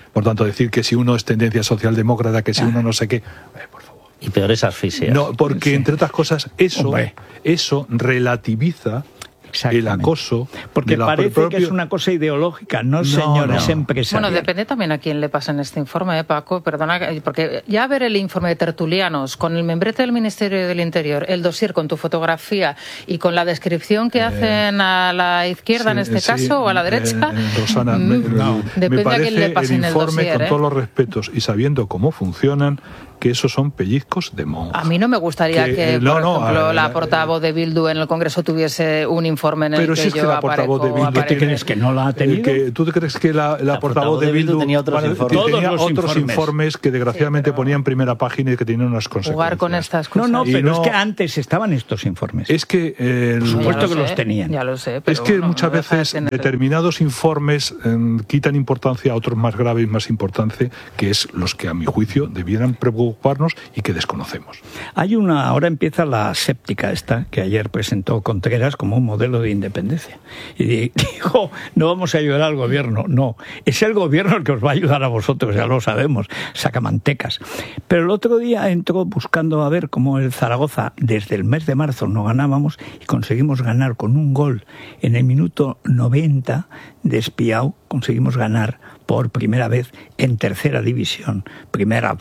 Por tanto, decir que si uno es tendencia socialdemócrata, que si uno no sé qué... Eh, por favor. Y peor es asfixia. No, porque, sí. entre otras cosas, eso, eso relativiza el acoso. Porque de la parece propio... que es una cosa ideológica, no, no señores no. empresarios. Bueno, depende también a quién le pasan este informe, ¿eh, Paco? Perdona, porque ya ver el informe de Tertulianos con el membrete del Ministerio del Interior, el dossier con tu fotografía y con la descripción que eh, hacen a la izquierda sí, en este sí, caso o a la derecha, eh, Rosana, me, no. depende me parece a quién le pasen el informe el dossier, con ¿eh? todos los respetos y sabiendo cómo funcionan, que esos son pellizcos de monja. A mí no me gustaría que, que no, por no, ejemplo, a, la a, portavoz de Bildu en el Congreso tuviese un informe en el pero que si es yo que la portavoz de Bildu, ¿qué crees que no la ha tenido? Que, ¿Tú crees que la, la, la portavoz de Bildu, Bildu tenía otros bueno, informes, tenía otros otros informes. informes que desgraciadamente sí, pero... ponían primera página y que tenían unas consecuencias? Jugar con estas cosas. No, no, pero no, es que antes estaban estos informes. Es que eh, por supuesto que sé, los tenían. Ya lo sé, pero es que bueno, muchas no veces de determinados informes eh, quitan importancia a otros más graves y más importantes, que es los que a mi juicio debieran preocuparnos y que desconocemos. Hay una, ahora empieza la séptica esta, que ayer presentó Contreras como un modelo de independencia. Y dijo, no vamos a ayudar al gobierno. No, es el gobierno el que os va a ayudar a vosotros, ya lo sabemos, sacamantecas. Pero el otro día entró buscando a ver cómo el Zaragoza, desde el mes de marzo no ganábamos, y conseguimos ganar con un gol en el minuto noventa de Espiao, conseguimos ganar por primera vez en tercera división, primera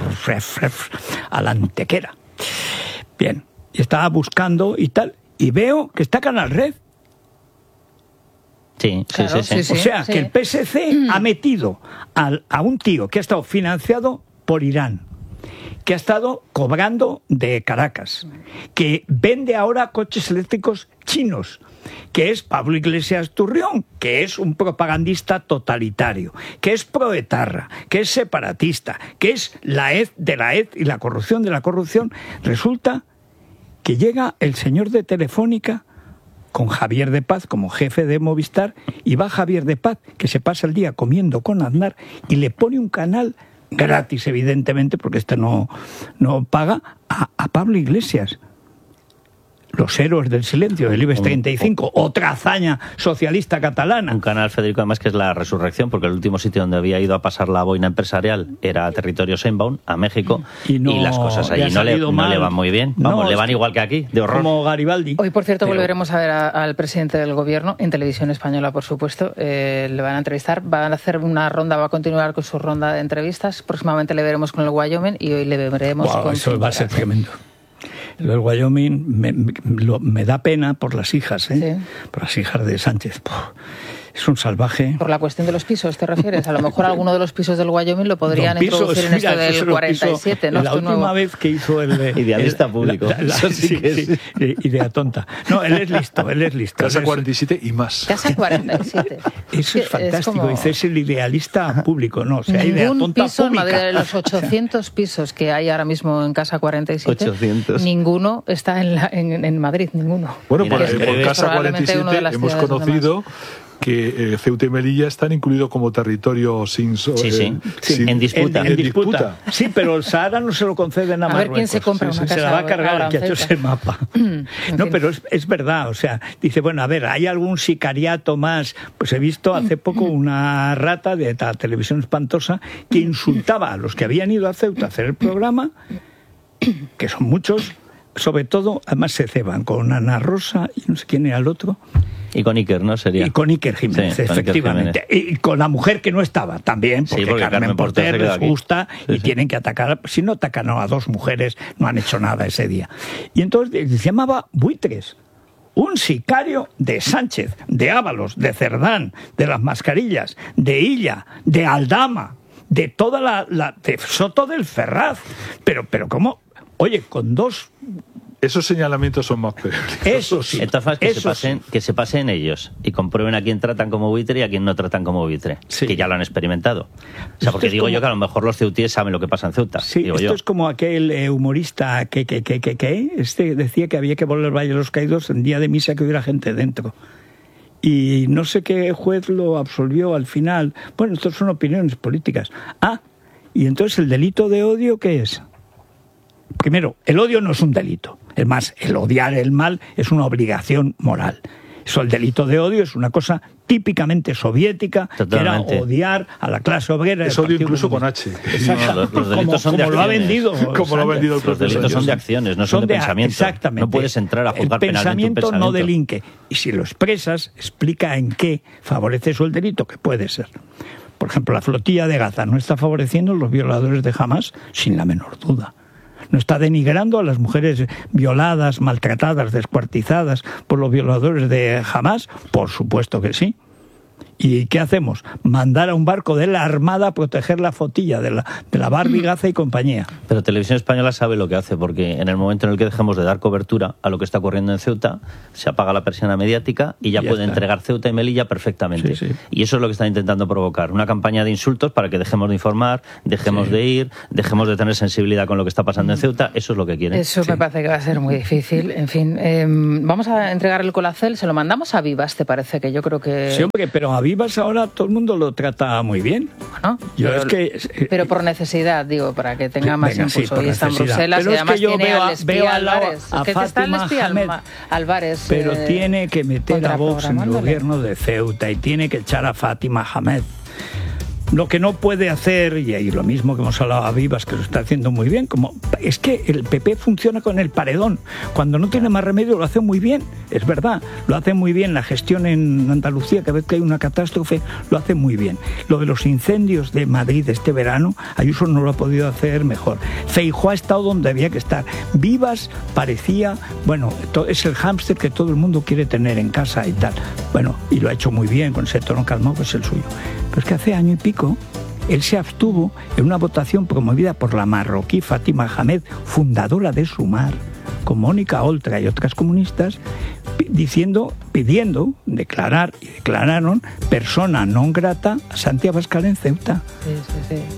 a la Antequera. Bien, y estaba buscando y tal, y veo que está Canal Red. Sí, sí, claro, sí, sí, sí. O sea, sí. que el P S C ha metido al, a un tío que ha estado financiado por Irán, que ha estado cobrando de Caracas, que vende ahora coches eléctricos chinos, que es Pablo Iglesias Turrión, que es un propagandista totalitario, que es proetarra, que es separatista, que es la hez de la hez y la corrupción de la corrupción. Resulta que llega el señor de Telefónica con Javier de Paz como jefe de Movistar, y va Javier de Paz, que se pasa el día comiendo con Aznar, y le pone un canal gratis, evidentemente, porque este no, no paga, a, a Pablo Iglesias. Los héroes del silencio del IBEX treinta y cinco, otra hazaña socialista catalana. Un canal, Federico, además, que es la resurrección, porque el último sitio donde había ido a pasar la boina empresarial era a territorio Sheinbaum, a México, y, no, y las cosas allí no le, no le van muy bien. Vamos, no, le van igual que aquí, de horror. Como Garibaldi. Hoy, por cierto, Pero... volveremos a ver a, al presidente del gobierno en televisión española, por supuesto. Eh, le van a entrevistar, van a hacer una ronda, va a continuar con su ronda de entrevistas. Próximamente le veremos con el Wyoming y hoy le veremos wow, con... Eso va a ser tremendo. Lo del Wyoming me, me, lo, me da pena por las hijas, ¿eh? Sí. Por las hijas de Sánchez. Puh, es un salvaje. Por la cuestión de los pisos, ¿te refieres? A lo mejor alguno de los pisos del Wyoming lo podrían no, pisos, introducir en mira, esto del cuarenta y siete, ¿no? La última nuevo... vez que hizo el... Idealista el, público. La, la, la, sí, sí, que sí, sí, idea tonta. No, él es listo, él es listo. Casa es... cuarenta y siete y más. Casa cuarenta y siete. Eso es, es fantástico. Como... Dice, es el idealista público. No, o sea, ningún idea tonta piso pública. En Madrid, de los ochocientos pisos que hay ahora mismo en Casa cuarenta y siete, ochocientos. Ninguno está en, la, en, en Madrid, ninguno. Bueno, por, es, por Casa cuarenta y siete hemos conocido que eh, Ceuta y Melilla están incluidos como territorio sin, sí, sí. Eh, sin en, disputa. En, en, en disputa. Sí, pero el Sahara no se lo conceden a, a Marruecos. A ver quién se compra sí, una sí, casa. Se la va a cargar el que ha hecho ese mapa. No, pero es, es verdad, o sea, dice, bueno, a ver, ¿hay algún sicariato más? Pues he visto hace poco una rata de la televisión espantosa que insultaba a los que habían ido a Ceuta a hacer el programa, que son muchos, sobre todo, además se ceban con Ana Rosa y no sé quién era el otro. Y con Iker, ¿no? Sería. Y con Iker Jiménez, sí, efectivamente. Iker Jiménez. Y con la mujer que no estaba también, porque, sí, porque Carmen, Carmen Porter les gusta sí, y sí. tienen que atacar. Si no atacan a dos mujeres, no han hecho nada ese día. Y entonces se llamaba Buitres. Un sicario de Sánchez, de Ábalos, de Cerdán, de las mascarillas, de Illa, de Aldama, de toda la... la de Soto del Ferraz. Pero, pero ¿cómo? Oye, con dos... Esos señalamientos son más peores. Eso sí. Entonces, que, eso se pasen, sí. que se pasen ellos y comprueben a quién tratan como buitre y a quién no tratan como buitre. Sí. Que ya lo han experimentado. O sea, porque digo como... yo que a lo mejor los ceutíes saben lo que pasa en Ceuta. Sí, digo esto yo. es como aquel eh, humorista que, que, que, que, que este decía que había que volver al Valle de los Caídos en día de misa que hubiera gente dentro. Y no sé qué juez lo absolvió al final. Bueno, esto son opiniones políticas. Ah, y entonces el delito de odio, ¿qué es? Primero, el odio no es un delito. Es más, el odiar el mal es una obligación moral. Eso, el delito de odio es una cosa típicamente soviética, Totalmente. que era odiar a la clase obrera. Es odio incluso con H. No, los, los delitos como, son de como lo ha acciones. vendido. Como lo ha vendido el Los delitos son de acciones, no son, Son de, de- pensamiento. exactamente. No puedes entrar a juzgar el penalmente un pensamiento pensamiento. no delinque. Y si lo expresas, explica en qué favorece eso el delito, que puede ser. Por ejemplo, la flotilla de Gaza no está favoreciendo a los violadores de Hamás, sin la menor duda. No está denigrando a las mujeres violadas, maltratadas, descuartizadas por los violadores de Hamás, por supuesto que sí. ¿Y qué hacemos? Mandar a un barco de la Armada a proteger la flotilla de la, de la Barbie, Gaza y compañía. Pero Televisión Española sabe lo que hace, porque en el momento en el que dejemos de dar cobertura a lo que está ocurriendo en Ceuta, se apaga la persiana mediática y ya, Ya puede está. entregar Ceuta y Melilla perfectamente. Sí, sí. Y eso es lo que están intentando provocar, una campaña de insultos para que dejemos de informar, dejemos Sí. de ir, dejemos de tener sensibilidad con lo que está pasando en Ceuta. Eso es lo que quieren. Eso me parece que va a ser muy difícil. En fin, eh, vamos a entregar el Colacel, se lo mandamos a Vivas, ¿te parece? Que yo creo que... Sí, hombre, pero a Vivas ahora todo el mundo lo trata muy bien. ¿no? Yo pero, es que... pero por necesidad, digo, para que tenga más Venga, sí, impulso. por y está en necesidad. Bruselas Pero y es además que yo tiene veo a- al espía veo al lado Álvarez. a Es que está el Fátima espía Hamed. Alma- Álvarez. Pero eh, tiene que meter a Vox en el contraprogramándole. gobierno de Ceuta y tiene que echar a Fátima Hamed. Lo que no puede hacer, y ahí lo mismo que hemos hablado a Vivas, que lo está haciendo muy bien, como es que el P P funciona con el paredón. Cuando no tiene más remedio lo hace muy bien, es verdad. Lo hace muy bien la gestión en Andalucía, cada vez que hay una catástrofe, lo hace muy bien. Lo de los incendios de Madrid este verano, Ayuso no lo ha podido hacer mejor. Feijóo ha estado donde había que estar. Vivas parecía, bueno, to- es el hámster que todo el mundo quiere tener en casa y tal. Bueno, y lo ha hecho muy bien con ese tono calmado que es el suyo. Pero es que hace año y pico él se abstuvo en una votación promovida por la marroquí Fátima Hamed, fundadora de Sumar, con Mónica Oltra y otras comunistas, pi- diciendo, pidiendo declarar, y declararon persona non grata a Santi Abascal en Ceuta. Sí, sí, sí.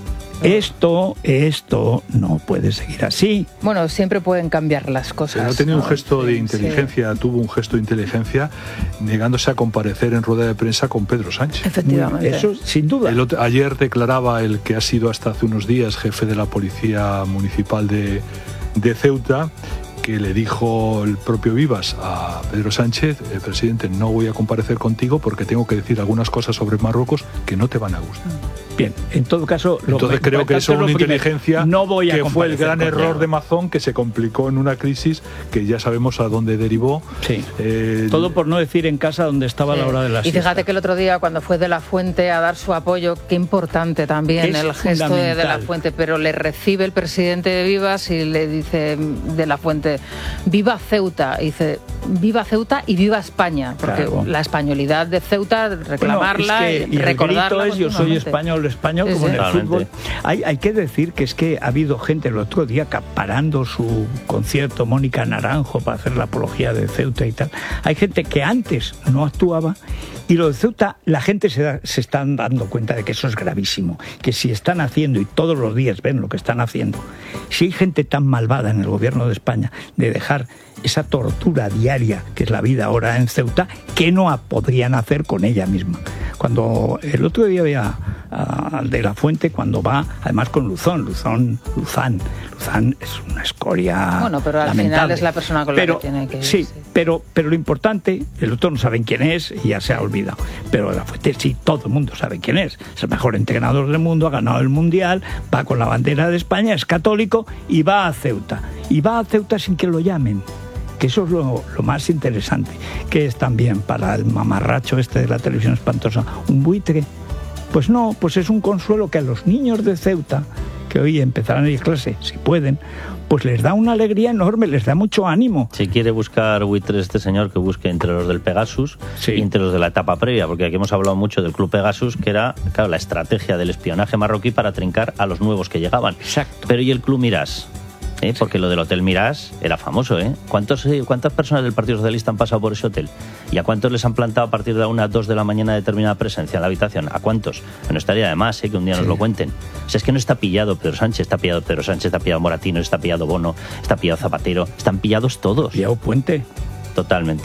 Esto, esto no puede seguir así. Bueno, siempre pueden cambiar las cosas. Pero ha tenido un ¿no? gesto de Sí, inteligencia, tuvo un gesto de inteligencia negándose a comparecer en rueda de prensa con Pedro Sánchez. Efectivamente. Eso sin duda. El otro- ayer declaraba el que ha sido hasta hace unos días jefe de la Policía Municipal de, de Ceuta, que le dijo el propio Vivas a Pedro Sánchez: eh, presidente, no voy a comparecer contigo porque tengo que decir algunas cosas sobre Marruecos que no te van a gustar. Bien, en todo caso... lo- Entonces creo que tanto eso es lo una primero, inteligencia no voy a que fue el comparecer gran contigo. error de Mazón, que se complicó en una crisis que ya sabemos a dónde derivó. Sí. Eh, Todo por no decir en casa donde estaba Sí. la hora de la Y siesta. fíjate que el otro día cuando fue De la Fuente a dar su apoyo, qué importante también Es el gesto de De la fundamental. Fuente, pero le recibe el presidente de Vivas y le dice De la Fuente, viva Ceuta, y dice, viva Ceuta y viva España, porque Claro. la españolidad de Ceuta, reclamarla, Bueno, es que, y y el recordarla. grito es yo soy continuamente. español, español, Sí, como sí. en el Totalmente. fútbol. Hay, hay que decir que es que ha habido gente el otro día acaparando su concierto Mónica Naranjo para hacer la apología de Ceuta y tal. Hay gente que antes no actuaba y lo de Ceuta, la gente se, da- se están dando cuenta de que eso es gravísimo, que si están haciendo, y todos los días ven lo que están haciendo, si hay gente tan malvada en el gobierno de España de dejar esa tortura diaria que es la vida ahora en Ceuta, ¿qué no podrían hacer con ella misma? Cuando el otro día veía al de la Fuente, cuando va, además con Luzón, Luzón, Luzán, Luzán es una escoria Bueno, pero al lamentable. final es la persona con la Pero, que tiene que ir. sí, pero, pero lo importante, el otro no saben quién es y ya se ha olvidado. Pero de la Fuente sí, todo el mundo sabe quién es. Es el mejor entrenador del mundo, ha ganado el Mundial, va con la bandera de España, es católico y va a Ceuta. Y va a Ceuta sin que lo llamen. Que eso es lo, lo más interesante, que es también para el mamarracho este de la televisión espantosa, un buitre. Pues no, pues es un consuelo que a los niños de Ceuta, que hoy empezarán a ir a clase, si pueden, pues les da una alegría enorme, les da mucho ánimo. Si quiere buscar buitres este señor, que busque entre los del Pegasus Sí. y entre los de la etapa previa, porque aquí hemos hablado mucho del Club Pegasus, que era, claro, la estrategia del espionaje marroquí para trincar a los nuevos que llegaban. Exacto. Pero ¿y el Club Mirás? ¿Eh? Porque lo del Hotel Mirás era famoso, ¿eh? ¿Cuántos, eh, ¿Cuántas personas del Partido Socialista han pasado por ese hotel? ¿Y a cuántos les han plantado a partir de la una, dos de la mañana determinada presencia en la habitación? ¿A cuántos? No estaría de más, ¿eh? Que un día nos Sí. lo cuenten. O sea, es que no está pillado Pedro Sánchez, está pillado Pedro Sánchez, está pillado Moratino, está pillado Bono, está pillado Zapatero, están pillados todos. Pillado Puente. Totalmente.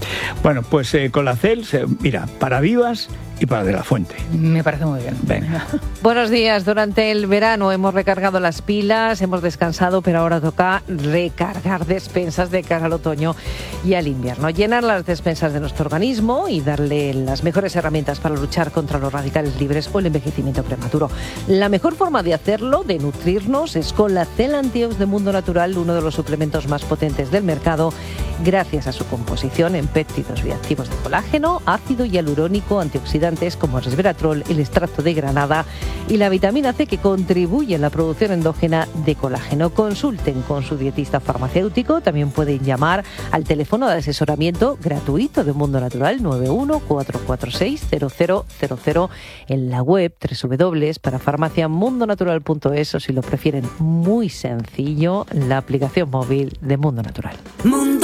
Bueno, pues eh, Colacel, se, mira, para Vivas y para De la Fuente. Me parece muy bien. Venga. Buenos días. Durante el verano hemos recargado las pilas, hemos descansado, pero ahora toca recargar despensas de cara al otoño y al invierno. Llenar las despensas de nuestro organismo y darle las mejores herramientas para luchar contra los radicales libres o el envejecimiento prematuro. La mejor forma de hacerlo, de nutrirnos, es con la Cel Antiox de Mundo Natural, uno de los suplementos más potentes del mercado, gracias a su composición en péptidos bioactivos de colágeno, ácido hialurónico, antioxidantes como el resveratrol, el extracto de granada y la vitamina C, que contribuye a la producción endógena de colágeno. Consulten con su dietista farmacéutico. También pueden llamar al teléfono de asesoramiento gratuito de Mundo Natural nueve uno cuatro cuatro seis cero cero cero cero, en la web doble u doble u doble u punto farmacia mundo natural punto es, o si lo prefieren muy sencillo, la aplicación móvil de Mundo Natural. Mundo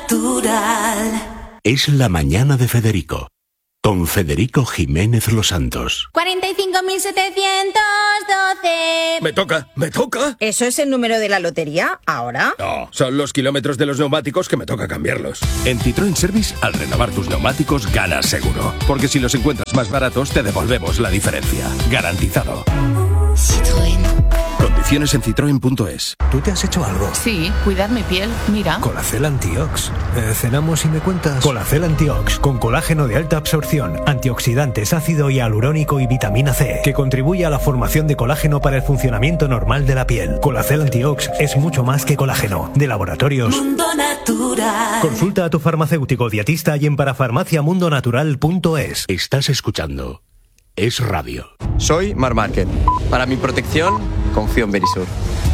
Natural. Es la mañana de Federico, con Federico Jiménez Los Santos. cuarenta y cinco mil setecientos doce. Me toca, me toca. ¿Eso es el número de la lotería ahora? No, son los kilómetros de los neumáticos que me toca cambiarlos. En Citroën Service, al renovar tus neumáticos, ganas seguro. Porque si los encuentras más baratos, te devolvemos la diferencia. Garantizado. Citroën. Condiciones en citroen punto es. ¿Tú te has hecho algo? Sí, cuidar mi piel, mira. Colacel Antiox. Eh, ¿Cenamos y me cuentas? Colacel Antiox, con colágeno de alta absorción, antioxidantes, ácido hialurónico y vitamina C, que contribuye a la formación de colágeno para el funcionamiento normal de la piel. Colacel Antiox es mucho más que colágeno. De Laboratorios Mundo Natural. Consulta a tu farmacéutico dietista y en parafarmacia mundo natural punto es. Estás escuchando Es Radio. Soy Mar Márquez. Para mi protección, confío en Verisur.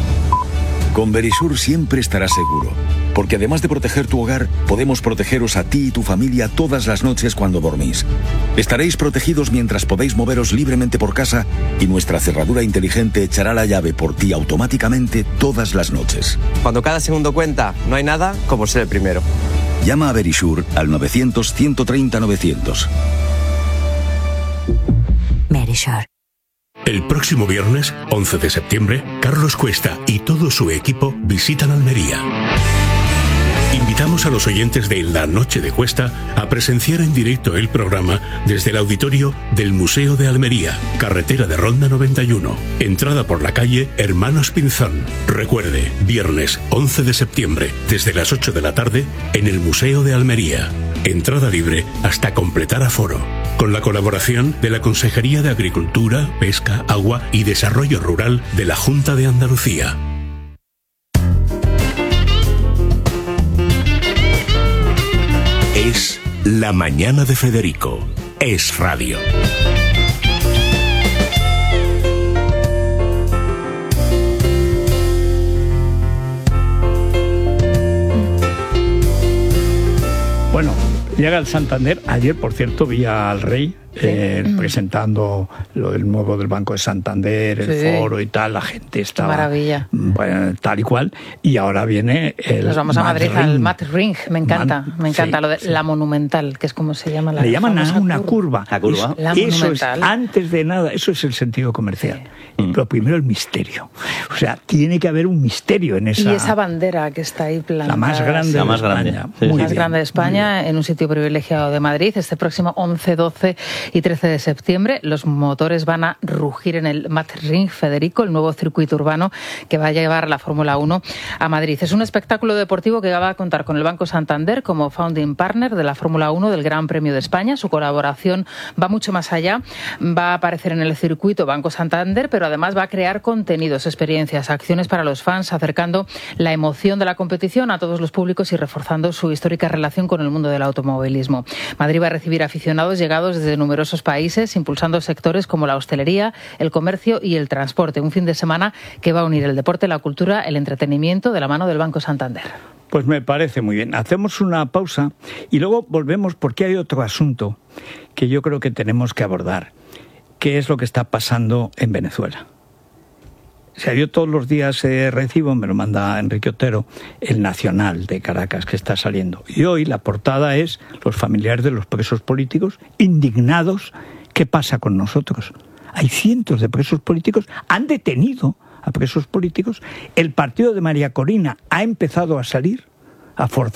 Con Verisur siempre estarás seguro, porque además de proteger tu hogar, podemos protegeros a ti y tu familia todas las noches cuando dormís. Estaréis protegidos mientras podéis moveros libremente por casa y nuestra cerradura inteligente echará la llave por ti automáticamente todas las noches. Cuando cada segundo cuenta, no hay nada como ser el primero. Llama a Verisur al novecientos, ciento treinta, novecientos. Verisur. El próximo viernes, once de septiembre, Carlos Cuesta y todo su equipo visitan Almería. Invitamos a los oyentes de La Noche de Cuesta a presenciar en directo el programa desde el auditorio del Museo de Almería, carretera de Ronda noventa y uno, entrada por la calle Hermanos Pinzón. Recuerde, viernes once de septiembre, desde las ocho de la tarde, en el Museo de Almería. Entrada libre hasta completar aforo. Con la colaboración de la Consejería de Agricultura, Pesca, Agua y Desarrollo Rural de la Junta de Andalucía. Es La Mañana de Federico. Es Radio. Bueno, llega el Santander. Ayer, por cierto, vi al rey eh, sí. presentando lo del nuevo del Banco de Santander, el sí. foro y tal. La gente estaba... Maravilla. Bueno, tal y cual. Y ahora viene el... Nos vamos a Madrid Ring. Al Mat Ring. Me encanta, Man, me encanta. Sí, lo de sí. la monumental, que es como se llama la... Le llaman a una curva. La curva. La eso monumental. Es, antes de nada, eso es el sentido comercial. Sí. Pero primero el misterio. O sea, tiene que haber un misterio en esa... Y esa bandera que está ahí plantada. La más grande la más de grande. España. Sí, La sí, más sí. grande de España, en un sitio privilegiado de Madrid. Este próximo once, doce y trece de septiembre, los motores van a rugir en el Mat Ring, Federico, el nuevo circuito urbano que va a llevar la Fórmula uno a Madrid. Es un espectáculo deportivo que va a contar con el Banco Santander como founding partner de la Fórmula uno del Gran Premio de España. Su colaboración va mucho más allá. Va a aparecer en el circuito Banco Santander, pero además va a crear contenidos, experiencias, acciones para los fans, acercando la emoción de la competición a todos los públicos y reforzando su histórica relación con el mundo del automovilismo. Madrid va a recibir aficionados llegados desde numerosos países, impulsando sectores como la hostelería, el comercio y el transporte. Un fin de semana que va a unir el deporte, la cultura, el entretenimiento de la mano del Banco Santander. Pues me parece muy bien. Hacemos una pausa y luego volvemos porque hay otro asunto que yo creo que tenemos que abordar, que es lo que está pasando en Venezuela. O sea, yo todos los días eh, recibo, me lo manda Enrique Otero, el Nacional de Caracas que está saliendo. Y hoy la portada es los familiares de los presos políticos indignados. ¿Qué pasa con nosotros? Hay cientos de presos políticos, han detenido a presos políticos. El partido de María Corina ha empezado a salir, a forzar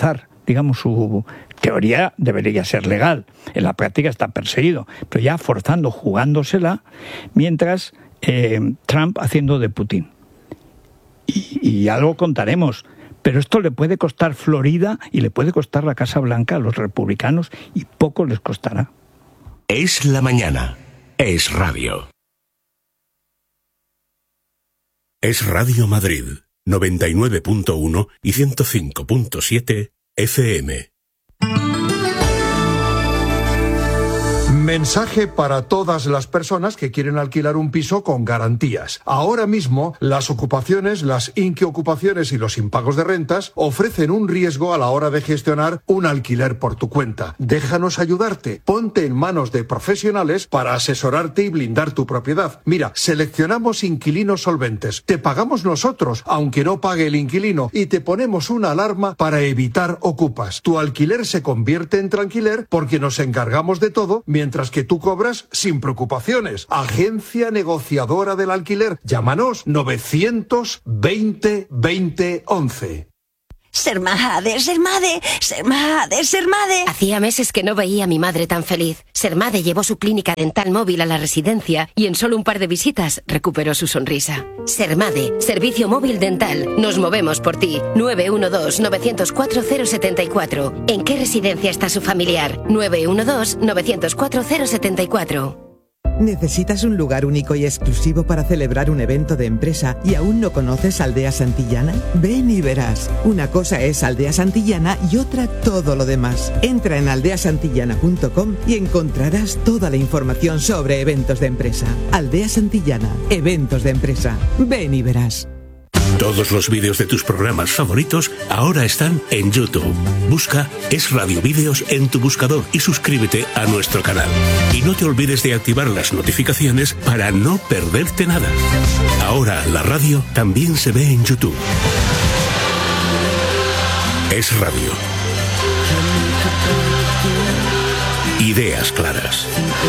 digamos, su teoría debería ser legal. En la práctica está perseguido, pero ya forzando, jugándosela, mientras eh, Trump haciendo de Putin. Y, y ya lo contaremos. Pero esto le puede costar Florida y le puede costar la Casa Blanca a los republicanos y poco les costará. Es la mañana. Es radio. Es Radio Madrid, noventa y nueve punto uno y ciento cinco punto siete F M. Mensaje para todas las personas que quieren alquilar un piso con garantías. Ahora mismo, las ocupaciones, las inquiocupaciones y los impagos de rentas ofrecen un riesgo a la hora de gestionar un alquiler por tu cuenta. Déjanos ayudarte. Ponte en manos de profesionales para asesorarte y blindar tu propiedad. Mira, seleccionamos inquilinos solventes. Te pagamos nosotros, aunque no pague el inquilino, y te ponemos una alarma para evitar ocupas. Tu alquiler se convierte en tranquiler porque nos encargamos de todo, mientras que tú cobras sin preocupaciones. Agencia negociadora del alquiler. Llámanos novecientos veinte veinte once. Sermade, Sermade, Sermade, Sermade. Hacía meses que no veía a mi madre tan feliz. Sermade llevó su clínica dental móvil a la residencia y en solo un par de visitas recuperó su sonrisa. Sermade, servicio móvil dental. Nos movemos por ti. nueve uno dos, nueve cero cuatro, cero siete cuatro. ¿En qué residencia está su familiar? nueve uno dos, nueve cero cuatro, cero siete cuatro. ¿Necesitas un lugar único y exclusivo para celebrar un evento de empresa y aún no conoces Aldea Santillana? Ven y verás. Una cosa es Aldea Santillana y otra todo lo demás. Entra en aldea santillana punto com y encontrarás toda la información sobre eventos de empresa. Aldea Santillana, eventos de empresa. Ven y verás. Todos los vídeos de tus programas favoritos ahora están en YouTube. Busca Es Radio Vídeos en tu buscador y suscríbete a nuestro canal. Y no te olvides de activar las notificaciones para no perderte nada. Ahora la radio también se ve en YouTube. Es Radio. Ideas claras.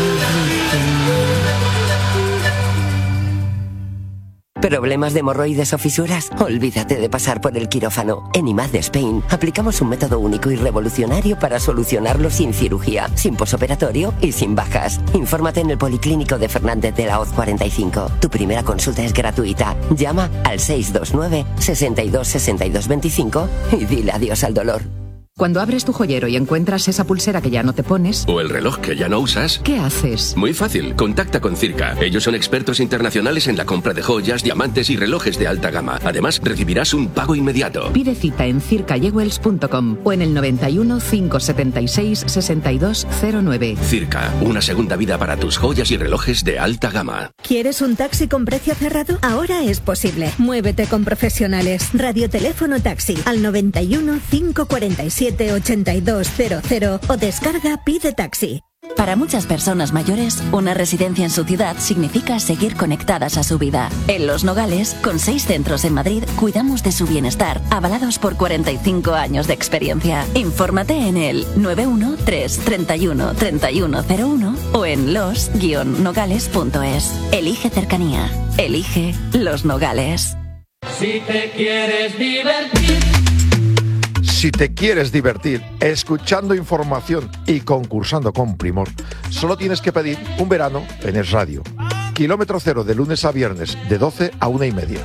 ¿Problemas de hemorroides o fisuras? Olvídate de pasar por el quirófano. En I M A D Spain aplicamos un método único y revolucionario para solucionarlo sin cirugía, sin posoperatorio y sin bajas. Infórmate en el Policlínico de Fernández de la Hoz cuarenta y cinco. Tu primera consulta es gratuita. Llama al seis dos nueve, seis dos, seis dos dos cinco y dile adiós al dolor. Cuando abres tu joyero y encuentras esa pulsera que ya no te pones... O el reloj que ya no usas... ¿Qué haces? Muy fácil, contacta con Circa. Ellos son expertos internacionales en la compra de joyas, diamantes y relojes de alta gama. Además, recibirás un pago inmediato. Pide cita en circa jewels punto com o en el noventa y uno, cinco setenta y seis, sesenta y dos cero nueve. Circa, una segunda vida para tus joyas y relojes de alta gama. ¿Quieres un taxi con precio cerrado? Ahora es posible. Muévete con profesionales. Radioteléfono taxi al noventa y uno, cinco cuarenta y siete, ochenta y dos cero cero o descarga Pide Taxi. Para muchas personas mayores, una residencia en su ciudad significa seguir conectadas a su vida. En Los Nogales, con seis centros en Madrid, cuidamos de su bienestar, avalados por cuarenta y cinco años de experiencia. Infórmate en el nueve uno tres, treinta y uno, treinta y uno cero uno o en los guion nogales punto es. Elige cercanía. Elige Los Nogales. Si te quieres divertir. Si te quieres divertir escuchando información y concursando con Primor, solo tienes que pedir un verano en Es Radio. Kilómetro cero de lunes a viernes, de doce a una y media.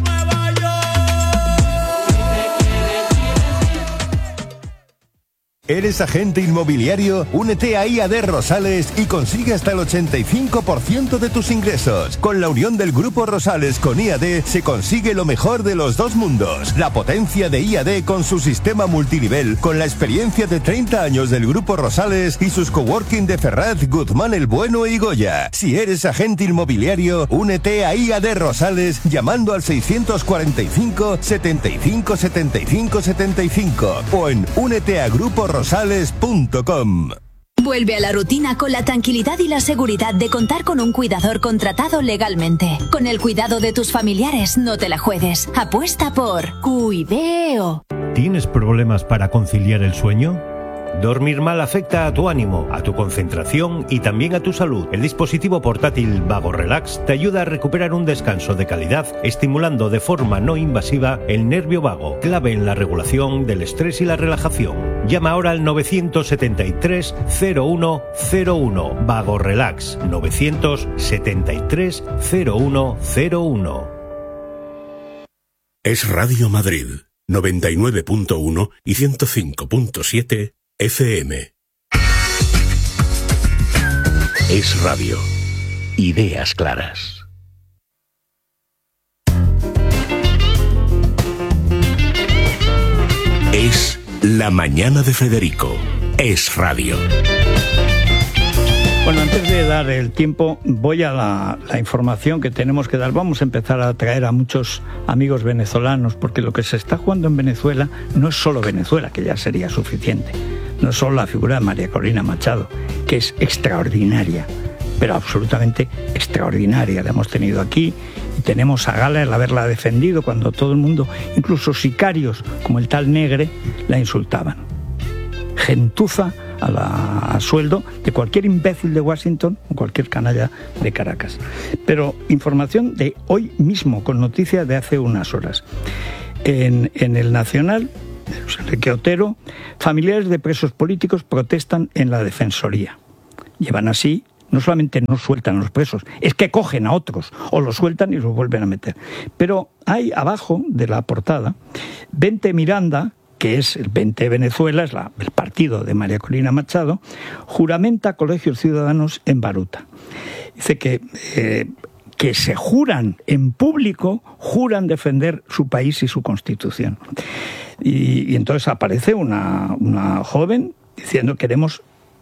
¿Eres agente inmobiliario? Únete a I A D Rosales y consigue hasta el ochenta y cinco por ciento de tus ingresos. Con la unión del Grupo Rosales con I A D se consigue lo mejor de los dos mundos. La potencia de I A D con su sistema multinivel, con la experiencia de treinta años del Grupo Rosales y sus coworking de Ferraz, Guzmán el Bueno y Goya. Si eres agente inmobiliario, únete a I A D Rosales llamando al seiscientos cuarenta y cinco, setenta y cinco, setenta y cinco, setenta y cinco o en únete a Grupo Rosales punto com. Vuelve a la rutina con la tranquilidad y la seguridad de contar con un cuidador contratado legalmente. Con el cuidado de tus familiares, no te la juegues. Apuesta por Cuideo. ¿Tienes problemas para conciliar el sueño? Dormir mal afecta a tu ánimo, a tu concentración y también a tu salud. El dispositivo portátil Vago Relax te ayuda a recuperar un descanso de calidad, estimulando de forma no invasiva el nervio vago, clave en la regulación del estrés y la relajación. Llama ahora al novecientos setenta y tres cero uno cero uno. Vago Relax. novecientos setenta y tres cero uno cero uno. Es Radio Madrid, noventa y nueve punto uno y ciento cinco punto siete F M. Es Radio. Ideas claras. Es La Mañana de Federico. Es Radio. Bueno, antes de dar el tiempo, voy a la, la información que tenemos que dar. Vamos a empezar a traer a muchos amigos venezolanos, porque lo que se está jugando en Venezuela no es solo Venezuela, que ya sería suficiente. No es solo la figura de María Corina Machado, que es extraordinaria, pero absolutamente extraordinaria. La hemos tenido aquí y tenemos a gala el haberla defendido cuando todo el mundo, incluso sicarios como el tal Negre, la insultaban. Gentuza a, la, a sueldo de cualquier imbécil de Washington o cualquier canalla de Caracas. Pero información de hoy mismo, con noticias de hace unas horas. En, en el Nacional, Enrique Otero, familiares de presos políticos protestan en la Defensoría. Llevan así, no solamente no sueltan a los presos, es que cogen a otros, o los sueltan y los vuelven a meter. Pero hay abajo de la portada, Vente Miranda, que es el Vente Venezuela, es la, el partido de María Corina Machado, juramenta colegios ciudadanos en Baruta. Dice que, eh, que se juran en público, juran defender su país y su constitución. Y, y entonces aparece una, una joven diciendo: queremos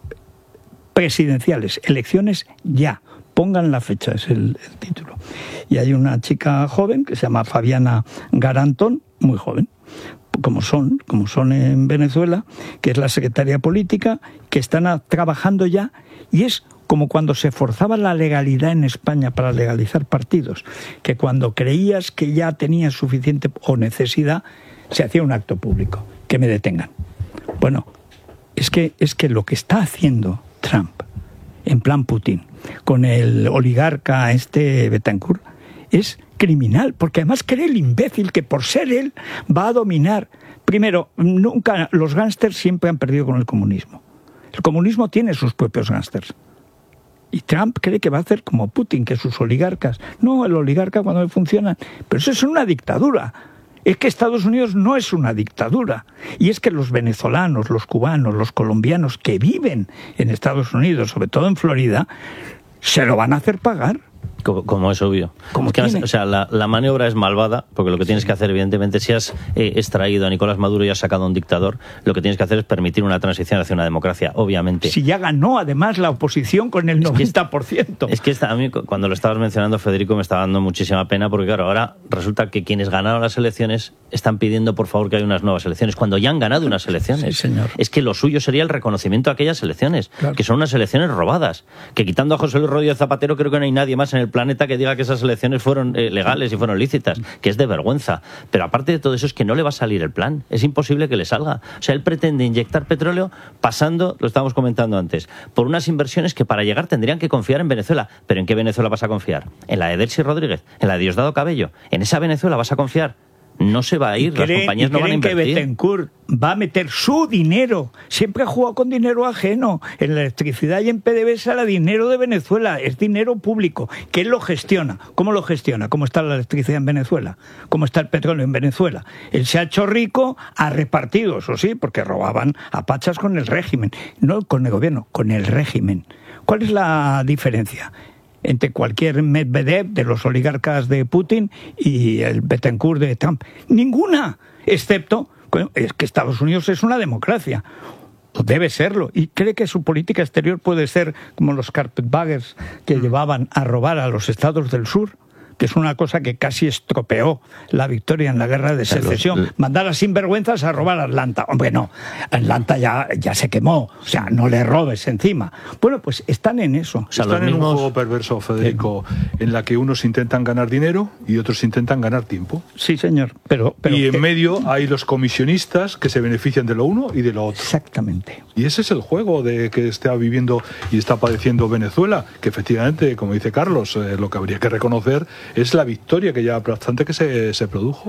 presidenciales, elecciones ya, pongan la fecha, es el, el título. Y hay una chica joven que se llama Fabiana Garantón, muy joven, como son, como son en Venezuela, que es la secretaria política, que están a, trabajando ya, y es como cuando se forzaba la legalidad en España para legalizar partidos, que cuando creías que ya tenías suficiente o necesidad, se hacía un acto público, que me detengan. Bueno, es que, es que lo que está haciendo Trump, en plan Putin, con el oligarca este Betancourt, es criminal, porque además cree el imbécil que por ser él va a dominar. Primero, nunca, los gángsters siempre han perdido con el comunismo. El comunismo tiene sus propios gángsters. Y Trump cree que va a hacer como Putin, que sus oligarcas. No, el oligarca cuando funciona. Pero eso es una dictadura. Es que Estados Unidos no es una dictadura. Y es que los venezolanos, los cubanos, los colombianos que viven en Estados Unidos, sobre todo en Florida, se lo van a hacer pagar. Como, como es obvio. Es que, o sea, la, la maniobra es malvada, porque lo que tienes que hacer, evidentemente, si has eh, extraído a Nicolás Maduro y has sacado a un dictador, lo que tienes que hacer es permitir una transición hacia una democracia, obviamente. Si ya ganó, además, la oposición con el noventa por ciento. Es que esta, a mí, cuando lo estabas mencionando, Federico, me estaba dando muchísima pena, porque claro, ahora resulta que quienes ganaron las elecciones están pidiendo, por favor, que haya unas nuevas elecciones, cuando ya han ganado unas elecciones. Sí, señor. Es que lo suyo sería el reconocimiento de aquellas elecciones, claro, que son unas elecciones robadas, que quitando a José Luis Rodríguez Zapatero, creo que no hay nadie más en el planeta que diga que esas elecciones fueron eh, legales y fueron lícitas, que es de vergüenza. Pero aparte de todo eso, es que no le va a salir el plan. Es imposible que le salga. O sea, él pretende inyectar petróleo pasando, lo estábamos comentando antes, por unas inversiones que para llegar tendrían que confiar en Venezuela. ¿Pero en qué Venezuela vas a confiar? ¿En la de Delcy Rodríguez? ¿En la de Diosdado Cabello? ¿En esa Venezuela vas a confiar? No se va a ir, las compañías no van a invertir. ¿Creen que Betancourt va a meter su dinero? Siempre ha jugado con dinero ajeno. En la electricidad y en P D V S era dinero de Venezuela, es dinero público, que él lo gestiona. ¿Cómo lo gestiona? ¿Cómo está la electricidad en Venezuela? ¿Cómo está el petróleo en Venezuela? Él se ha hecho rico, ha repartido, eso sí, porque robaban a pachas con el régimen. No con el gobierno, con el régimen. ¿Cuál es la diferencia entre cualquier Medvedev de los oligarcas de Putin y el Betancourt de Trump? Ninguna, excepto es que Estados Unidos es una democracia, o debe serlo, y cree que su política exterior puede ser como los carpetbaggers que llevaban a robar a los estados del sur, que es una cosa que casi estropeó la victoria en la guerra de secesión. Los... Mandar a sinvergüenzas a robar a Atlanta. Hombre, no, Atlanta ya, ya se quemó, o sea, no le robes encima. Bueno, pues están en eso. O sea, están en mismos... un juego perverso, Federico, ¿qué? En la que unos intentan ganar dinero y otros intentan ganar tiempo. Sí, señor, pero... pero y en ¿qué? medio hay los comisionistas que se benefician de lo uno y de lo otro. Exactamente. Y ese es el juego de que está viviendo y está padeciendo Venezuela, que efectivamente, como dice Carlos, eh, lo que habría que reconocer es la victoria que ya bastante que se, se produjo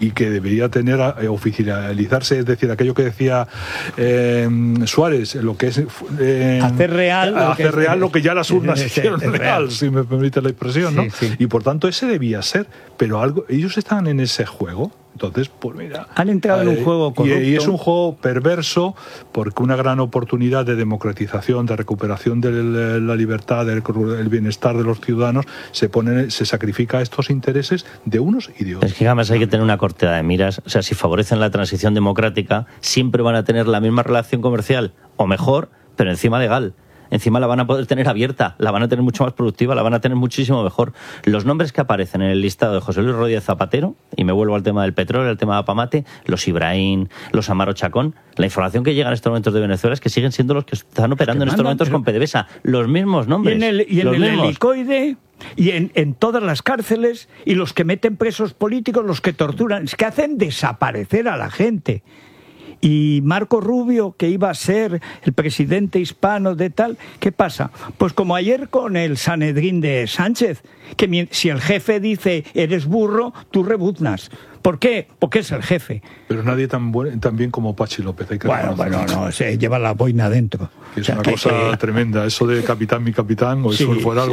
y que debería tener eh, oficializarse, es decir, aquello que decía eh, Suárez, lo que es eh, hacer real, hacer lo que real es, lo que ya las urnas es, hicieron es, es real, real, si me permite la expresión, sí, ¿no? Sí. Y por tanto ese debía ser, pero algo ellos están en ese juego. Entonces, pues mira... Han entrado eh, en un juego corrupto. Y, y es un juego perverso porque una gran oportunidad de democratización, de recuperación de la libertad, del, del bienestar de los ciudadanos, se pone, se sacrifica a estos intereses de unos y de otros. Es que además hay que tener una cortedad de miras. O sea, si favorecen la transición democrática, siempre van a tener la misma relación comercial, o mejor, pero encima legal. Encima la van a poder tener abierta, la van a tener mucho más productiva, la van a tener muchísimo mejor. Los nombres que aparecen en el listado de José Luis Rodríguez Zapatero, y me vuelvo al tema del petróleo, al tema de Apamate, los Ibrahim, los Amaro Chacón, la información que llega en estos momentos de Venezuela es que siguen siendo los que están operando en estos momentos con PDVSA. Los mismos nombres. Y en el, y en los el mismos. helicoide, y en, en todas las cárceles, y los que meten presos políticos, los que torturan, es que hacen desaparecer a la gente. Y Marco Rubio, que iba a ser el presidente hispano de tal, ¿qué pasa? Pues como ayer con el Sanedrín de Sánchez, que si el jefe dice eres burro, tú rebuznas. ¿Por qué? Porque es el jefe. Pero nadie tan, buen, tan bien como Pachi López. Hay que bueno, bueno, no, se lleva la boina dentro. Es o sea, una que, cosa que... tremenda. Eso de capitán, mi capitán, o sí, eso fuera algo.